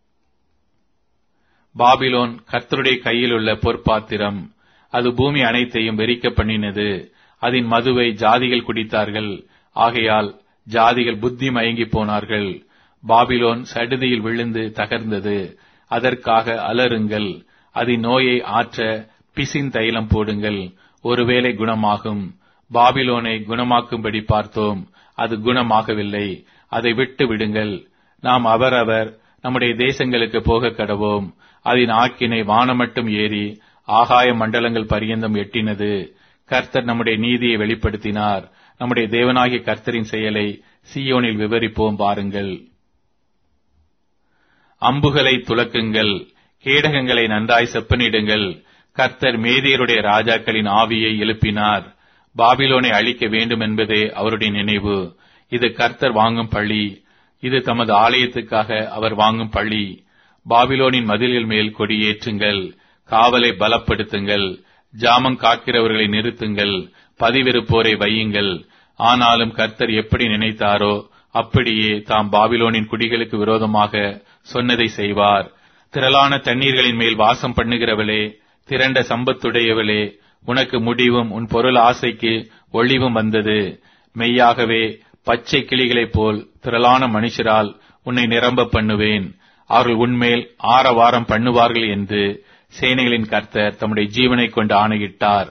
பாபிலோன் கர்த்தருடைய கையில் உள்ள பொற்பாத்திரம். அது பூமி அனைத்தையும் வெறிக்க பண்ணினது. அதன் மதுவை ஜாதிகள் குடித்தார்கள். ஆகையால் ஜாதிகள் புத்தி மயங்கி போனார்கள். பாபிலோன் சடுதியில் விழுந்து தகர்ந்தது. அதற்காக அலறுங்கள். அதன் நோயை ஆற்ற பிசின் தைலம் போடுங்கள். ஒருவேளை குணமாகும். பாபிலோனை குணமாக்கும்படி பார்த்தோம், அது குணமாகவில்லை. அதை விட்டு விடுங்கள். நாம் அவரவர் நம்முடைய தேசங்களுக்கு போக கடவோம். அதன் ஆக்கினை வானமட்டும் ஏறி ஆகாய மண்டலங்கள் பரியந்தம் எட்டினது. கர்த்தர் நம்முடைய நீதியை வெளிப்படுத்தினார். நம்முடைய தேவனாகிய கர்த்தரின் செயலை சீயோனில் விவரிப்போம் பாருங்கள். அம்புகளை துலக்குங்கள், கேடகங்களை நன்றாய் செப்பனிடுங்கள். கர்த்தர் மேதியருடைய ராஜாக்களின் ஆவியை எழுப்பினார். பாபிலோனை அழிக்க வேண்டும் என்பதே அவருடைய நினைவு. இது கர்த்தர் வாங்கும் பழி. இது தமது ஆலயத்துக்காக அவர் வாங்கும் பழி. பாபிலோனின் மதிலில் மேல் கொடியேற்றுங்கள். காவலை பலப்படுத்துங்கள். ஜாமம் காக்கிறவர்களை நிறுத்துங்கள். பதிவிருப்போரை வையுங்கள். ஆனாலும் கர்த்தர் எப்படி நினைத்தாரோ அப்படியே தாம் பாபிலோனின் குடிகளுக்கு விரோதமாக சொன்னதை செய்வார். திரளான தண்ணீர்களின் மேல் வாசம் பண்ணுகிறவளே, திரண்ட சம்பத்துடையவளே, உனக்கு முடிவும் உன் பொருள் ஆசைக்கு ஒளிவும் வந்தது. மெய்யாகவே பச்சை கிளிகளைப் போல் திரளான மனுஷரால் உன்னை நிரம்ப பண்ணுவேன். அவர்கள் உன்மேல் ஆரவாரம் பண்ணுவார்கள் என்று சேனைகளின் கர்த்தர் தம்முடைய ஜீவனை கொண்டு ஆணையிட்டார்.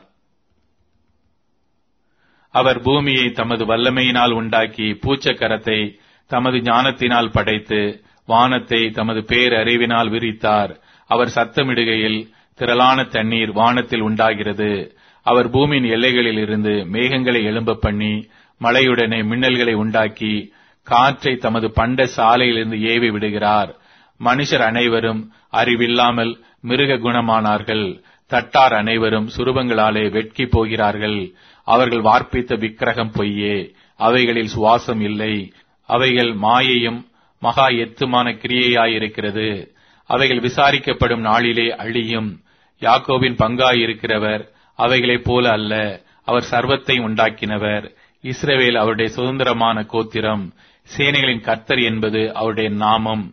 அவர் பூமியை தமது வல்லமையினால் உண்டாக்கி பூச்சக்கரத்தை தமது ஞானத்தினால் படைத்து வானத்தை தமது பேரறிவினால் விரித்தார். அவர் சத்தமிடுகையில் திரளான தண்ணீர் வானத்தில் உண்டாகிறது. அவர் பூமியின் எல்லைகளில் இருந்து மேகங்களை எழும்ப பண்ணி மழையுடனே மின்னல்களை உண்டாக்கி காற்றை தமது பண்ட சாலையிலிருந்து ஏவி விடுகிறார். மனுஷர் அனைவரும் அறிவில்லாமல் மிருக குணமானார்கள். தட்டார் அனைவரும் சுரூபங்களாலே வெட்கி போகிறார்கள். அவர்கள் வார்ப்பித்த விக்கிரகம் பொய்யே, அவைகளில் சுவாசம் இல்லை. அவைகள் மாயையும் மகா எத்துமான கிரியையாயிருக்கிறது. அவைகள் விசாரிக்கப்படும் நாளிலே அழியும். யாக்கோபின் பங்காயிருக்கிறவர் அவைகளைப் போல அல்ல. அவர் சர்வத்தை உண்டாக்கினவர். இஸ்ரவேல் அவருடைய சுதந்திரமான கோத்திரம். சேனைகளின் கர்த்தர் என்பது அவருடைய நாமம்.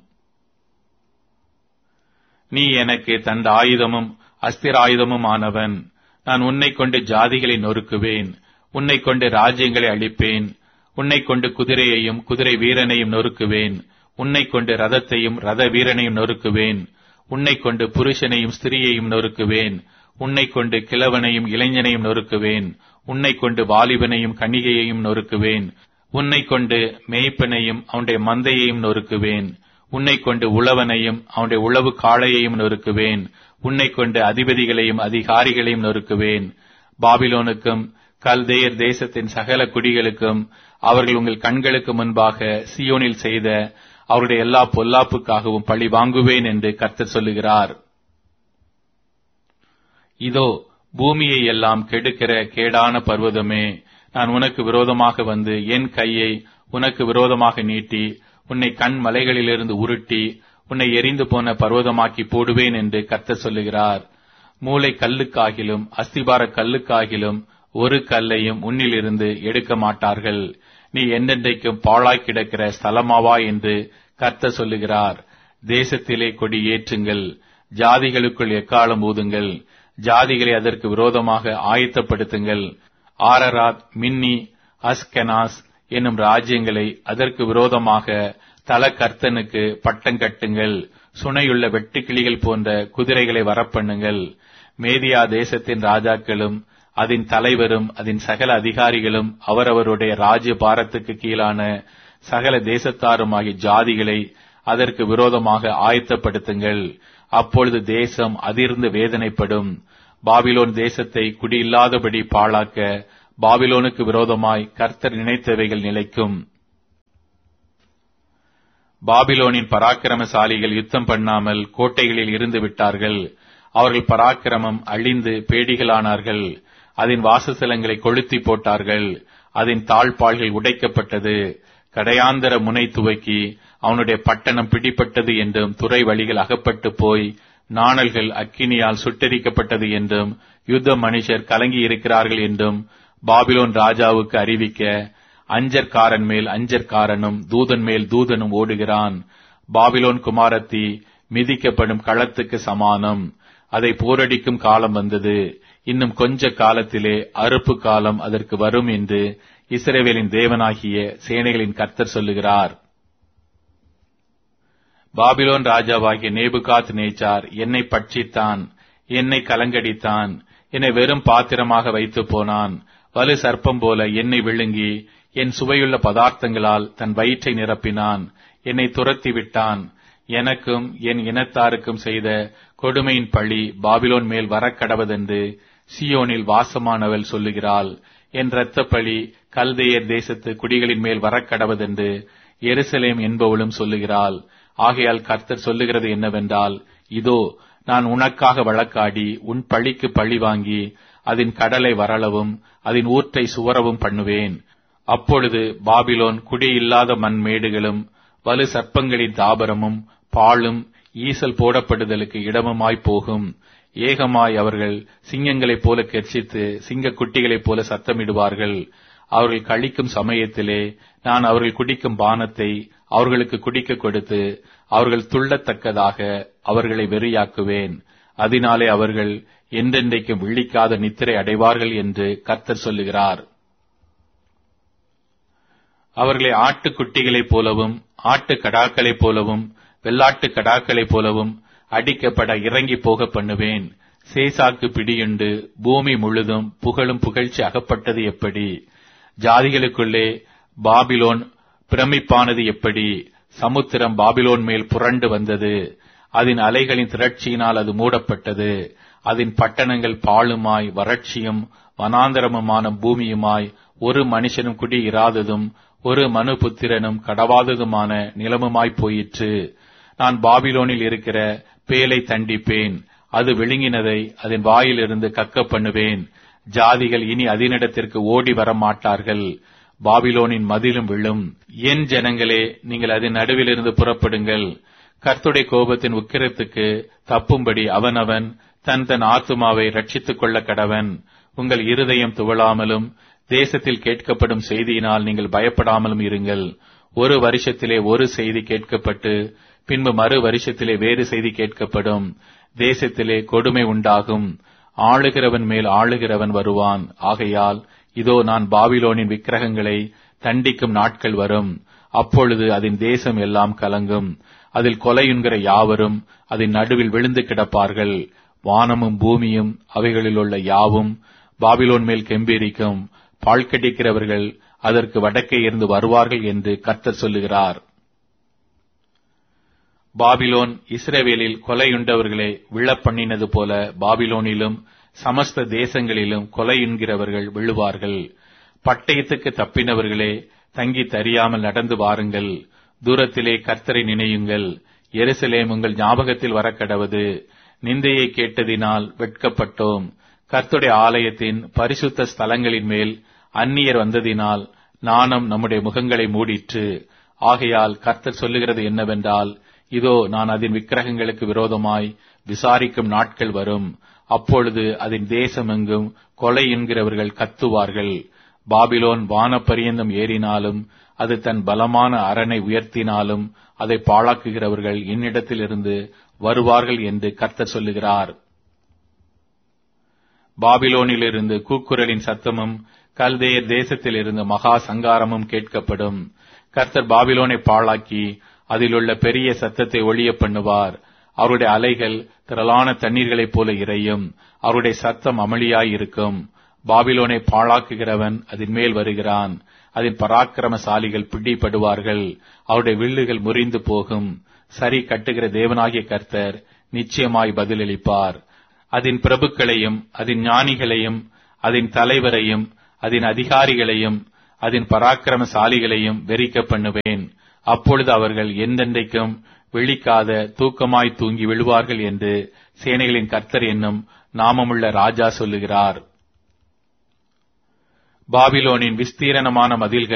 நீ எனக்கு தந்த ஆயுதமும் அஸ்திராயுதமும் ஆனவன். நான் உன்னை கொண்டு ஜாதிகளை நொறுக்குவேன். உன்னை கொண்டு ராஜ்யங்களை அழிப்பேன். உன்னை கொண்டு குதிரையையும் குதிரை வீரனையும் நொறுக்குவேன். உன்னை கொண்டு ரதத்தையும் ரத வீரனையும் நொறுக்குவேன். உன்னை கொண்டு புருஷனையும் ஸ்திரியையும் நொறுக்குவேன். உன்னை கொண்டு கிழவனையும் இளைஞனையும் நொறுக்குவேன். உன்னை கொண்டு வாலிபனையும் கன்னிகையையும் நொறுக்குவேன். உன்னை கொண்டு மேய்ப்பனையும் அவனுடைய மந்தையையும் நொறுக்குவேன். உன்னை கொண்டு உழவனையும் அவனுடைய உழவு காளையையும் நொறுக்குவேன். உன்னை கொண்டு அதிபதிகளையும் அதிகாரிகளையும் நொறுக்குவேன். பாபிலோனுக்கும் கல்தேயர் தேசத்தின் சகல குடிகளுக்கும் அவர்கள் உங்கள் கண்களுக்கு முன்பாக சீயோனில் செய்த அவருடைய எல்லா பொல்லாப்புக்காகவும் பழி வாங்குவேன் என்று கர்த்தர் சொல்லுகிறார். இதோ பூமியை எல்லாம் கெடுக்கிற கேடான பர்வதமே, நான் உனக்கு விரோதமாக வந்து என் கையை உனக்கு விரோதமாக நீட்டி உன்னை கண் மலைகளிலிருந்து உருட்டி உன்னை எரிந்து போன பர்வதமாக்கி போடுவேன் என்று கர்த்தர் சொல்லுகிறார். மூளை கல்லுக்காகிலும் அஸ்திபார கல்லுக்காகிலும் ஒரு கல்லையும் உன்னிலிருந்து எடுக்க மாட்டார்கள். நீ என்றென்றைக்கும் பாழாய் கிடக்கிற ஸ்தலமாவா என்று கர்த்தர் சொல்லுகிறார். தேசத்திலே கொடி ஏற்றுங்கள். ஜாதிகளுக்குள் எக்காலம் ஊதுங்கள். ஜாதிகளை அதற்கு விரோதமாக ஆயத்தப்படுத்துங்கள். ஆரராத், மின்னி, அஸ்கெனாஸ் என்னும் ராஜ்யங்களை அதற்கு விரோதமாக தல கர்த்தனுக்கு பட்டம் கட்டுங்கள். சுனையுள்ள வெட்டுக்கிளிகள் போன்ற குதிரைகளை வரப்பண்ணுங்கள். மேதியா தேசத்தின் ராஜாக்களும் அதன் தலைவரும் அதன் சகல அதிகாரிகளும் அவரவருடைய ராஜ்ய பாரத்துக்கு கீழான சகல தேசத்தாருமாகிய ஜாதிகளை அதற்கு விரோதமாக ஆயத்தப்படுத்துங்கள். அப்பொழுது தேசம் அதிர்ந்து வேதனைப்படும். பாபிலோன் தேசத்தை குடியில்லாதபடி பாழாக்க பாபிலோனுக்கு விரோதமாய் கர்த்தர் நினைத்தவைகள் நிலைக்கும். பாபிலோனின் பராக்கிரமசாலிகள் யுத்தம் பண்ணாமல் கோட்டைகளில் இருந்து விட்டார்கள். அவர்கள் பராக்கிரமம் அழிந்து பேடிகளானார்கள். அதன் வாசஸ்தலங்களை கொளுத்தி போட்டார்கள். அதன் தாழ்பாள்கள் உடைக்கப்பட்டது. கடையாந்தர முனை துவக்கி அவனுடைய பட்டணம் பிடிப்பட்டது என்றும், துறை வழிகள் அகப்பட்டு போய் நாணல்கள் அக்கினியால் சுட்டெரிக்கப்பட்டது என்றும், யுத்த மனுஷர் கலங்கி இருக்கிறார்கள் என்றும் பாபிலோன் ராஜாவுக்கு அறிவிக்க, அஞ்சற்காரன் மேல் அஞ்சற்காரனும் தூதன் மேல் தூதனும் ஓடுகிறான். பாபிலோன் குமாரத்தி மிதிக்கப்படும் களத்துக்கு சமானம். அதை போரடிக்கும் காலம் வந்தது. இன்னும் கொஞ்ச காலத்திலே அறுப்பு காலம் அதற்கு வரும் என்று இஸ்ரவேலின் தேவனாகிய சேனைகளின் கர்த்தர் சொல்லுகிறார். பாபிலோன் ராஜாவாகிய நேபுகாத் நேச்சார் என்னை பட்சித்தான், என்னை கலங்கடித்தான், என்னை வெறும் பாத்திரமாக வைத்து போனான். வலு சர்ப்பம் போல என்னை விழுங்கி என் சுவையுள்ள பதார்த்தங்களால் தன் வயிற்றை நிரப்பினான். என்னை துரத்தி விட்டான். எனக்கும் என் இனத்தாருக்கும் செய்த கொடுமையின் பழி பாபிலோன் மேல் வரக்கடவதென்று சியோனில் வாசமானவள் சொல்லுகிறாள். என் இரத்த பழி கல்தேயர் தேசத்து குடிகளின் மேல் வரக்கடவதென்று எருசலேம் என்பவளும் சொல்லுகிறாள். ஆகையால் கர்த்தர் சொல்லுகிறது என்னவென்றால், இதோ நான் உனக்காக வழக்காடி உன் பழிக்கு பழி வாங்கி அதன் கடலை வரளவும் அதன் ஊற்றை சுவரவும் பண்ணுவேன். அப்பொழுது பாபிலோன் குடியில்லாத மண்மேடுகளும் வலு சர்ப்பங்களின் தாபரமும் பாழும் ஈசல் போடப்படுதலுக்கு இடமுமாய் போகும். ஏகமாய் அவர்கள் சிங்கங்களைப் போல கெர்ச்சித்து சிங்க குட்டிகளைப் போல சத்தமிடுவார்கள். அவர்கள் கழிக்கும் சமயத்திலே நான் அவர்கள் குடிக்கும் பானத்தை அவர்களுக்கு குடிக்க கொடுத்து அவர்கள் துள்ளத்தக்கதாக அவர்களை வெறியாக்குவேன். அதனாலே அவர்கள் என்றென்றைக்கும் விழிக்காத நித்திரை அடைவார்கள் என்று கர்த்தர் சொல்லுகிறார். அவர்களை ஆட்டுக்குட்டிகளைப் போலவும் ஆட்டு கடாக்களைப் போலவும் வெள்ளாட்டு கடாக்களைப் போலவும் அடிக்கப்பட இறங்கி போக பண்ணுவேன். சேசாக்கு பிடியுண்டு பூமி முழுதும் புகழும் புகழ்ச்சி அகப்பட்டது எப்படி? ஜாதிகளுக்குள்ளே பாபிலோன் பிரமிப்பானது எப்படி? சமுத்திரம் பாபிலோன் மேல் புரண்டு வந்தது. அதன் அலைகளின் திரட்சியினால் அது மூடப்பட்டது. அதன் பட்டணங்கள் பாழுமாய் வறட்சியும் வனாந்தரமுமான பூமியுமாய் ஒரு மனுஷனும் குடி இராததும் ஒரு மனு புத்திரனும் கடவாததுமான நிலமுமாய் போயிற்று. நான் பாபிலோனில் இருக்கிற பேலை தண்டிப்பேன். அது விழுங்கினதை அதன் வாயிலிருந்து கக்க பண்ணுவேன். ஜாதிகள் இனி அதனிடத்திற்கு ஓடி வர மாட்டார்கள். பாபிலோனின் மதிலும் விழும். என் ஜனங்களே, நீங்கள் அதன் நடுவிலிருந்து புறப்படுங்கள். கர்த்தருடைய கோபத்தின் உக்கிரத்துக்கு தப்பும்படி அவனவன் தன் தன் ஆத்துமாவை ரட்சித்துக் கொள்ள கடவன். உங்கள் இருதயம் துவளாமலும் தேசத்தில் கேட்கப்படும் செய்தியினால் நீங்கள் பயப்படாமலும் இருங்கள். ஒரு வருஷத்திலே ஒரு செய்தி கேட்கப்பட்டு பின்பு மறு வருஷத்திலே வேறு செய்தி கேட்கப்படும். தேசத்திலே கொடுமை உண்டாகும். ஆளுகிறவன் மேல் ஆளுகிறவன் வருவான். ஆகையால் இதோ நான் பாபிலோனின் விக்கிரகங்களை தண்டிக்கும் நாட்கள் வரும். அப்பொழுது அதன் தேசம் எல்லாம் கலங்கும். அதில் கொலையுண்கிற யாவரும் அதன் நடுவில் விழுந்து கிடப்பார்கள். வானமும் பூமியும் அவைகளிலுள்ள யாவும் பாபிலோன் மேல் கெம்பீரிக்கும். பாழ்கடிக்கிறவர்கள் அதற்கு வடக்கே இருந்து வருவார்கள் என்று கர்த்தர் சொல்லுகிறார். பாபிலோன் இஸ்ரவேலில் கொலையுண்டவர்களை விழப்பண்ணினது போல பாபிலோனிலும் சமஸ்த தேசங்களிலும் கொலையுண்கிறவர்கள் விழுவார்கள். பட்டயத்துக்கு தப்பினவர்களே, தங்கி தறியாமல் நடந்து வாருங்கள். தூரத்திலே கர்த்தரை நினையுங்கள். எருசலேம் உங்கள் ஞாபகத்தில் வரக்கடவது. நிந்தையை கேட்டதினால் வெட்கப்பட்டோம். கர்த்தருடைய ஆலயத்தின் பரிசுத்த ஸ்தலங்களின் மேல் அந்நியர் வந்ததினால் நாணம் நம்முடைய முகங்களை மூடிற்று. ஆகையால் கர்த்தர் சொல்லுகிறது என்னவென்றால், இதோ நான் அதன் விக்கிரகங்களுக்கு விரோதமாய் விசாரிக்கும் நாட்கள் வரும். அப்பொழுது அதன் தேசமெங்கும் கொலை என்கிறவர்கள் கத்துவார்கள். பாபிலோன் வானப்பரியந்தம் ஏறினாலும் அது தன் பலமான அரணை உயர்த்தினாலும் அதை பாழாக்குகிறவர்கள் என்னிடத்திலிருந்து வருவார்கள் என்று கர்த்தர் சொல்லுகிறார். பாபிலோனிலிருந்து கூக்குரலின் சத்தமும் கல்தேயர் தேசத்திலிருந்து மகா சங்காரமும் கேட்கப்படும். கர்த்தர் பாபிலோனை பாழாக்கி அதிலுள்ள பெரிய சத்தத்தை ஒழிய பண்ணுவார். அவருடைய அலைகள் திரளான தண்ணீர்களைப் போல இறையும். அவருடைய சத்தம் அமளியாயிருக்கும். பாபிலோனை பாழாக்குகிறவன் அதன் மேல் வருகிறான். அதன் பராக்கிரமசாலிகள் பிடிபடுவார்கள். அவருடைய வில்லுகள் முறிந்து போகும். சரி கட்டுகிற தேவனாகிய கர்த்தர் நிச்சயமாய் பதிலளிப்பார். அதன் பிரபுக்களையும் அதன் ஞானிகளையும் அதன் தலைவரையும் அதன் அதிகாரிகளையும் அதன் பராக்கிரமசாலிகளையும் வெறிக்க பண்ணுவேன். அப்பொழுது அவர்கள் என்றென்றைக்கும் விழிக்காத தூக்கமாய் தூங்கி விழுவார்கள் என்று சேனைகளின் கர்த்தர் என்னும் நாமமுள்ள ராஜா சொல்லுகிறார். பாபிலோனின் விஸ்தீரணமான மதில்கள்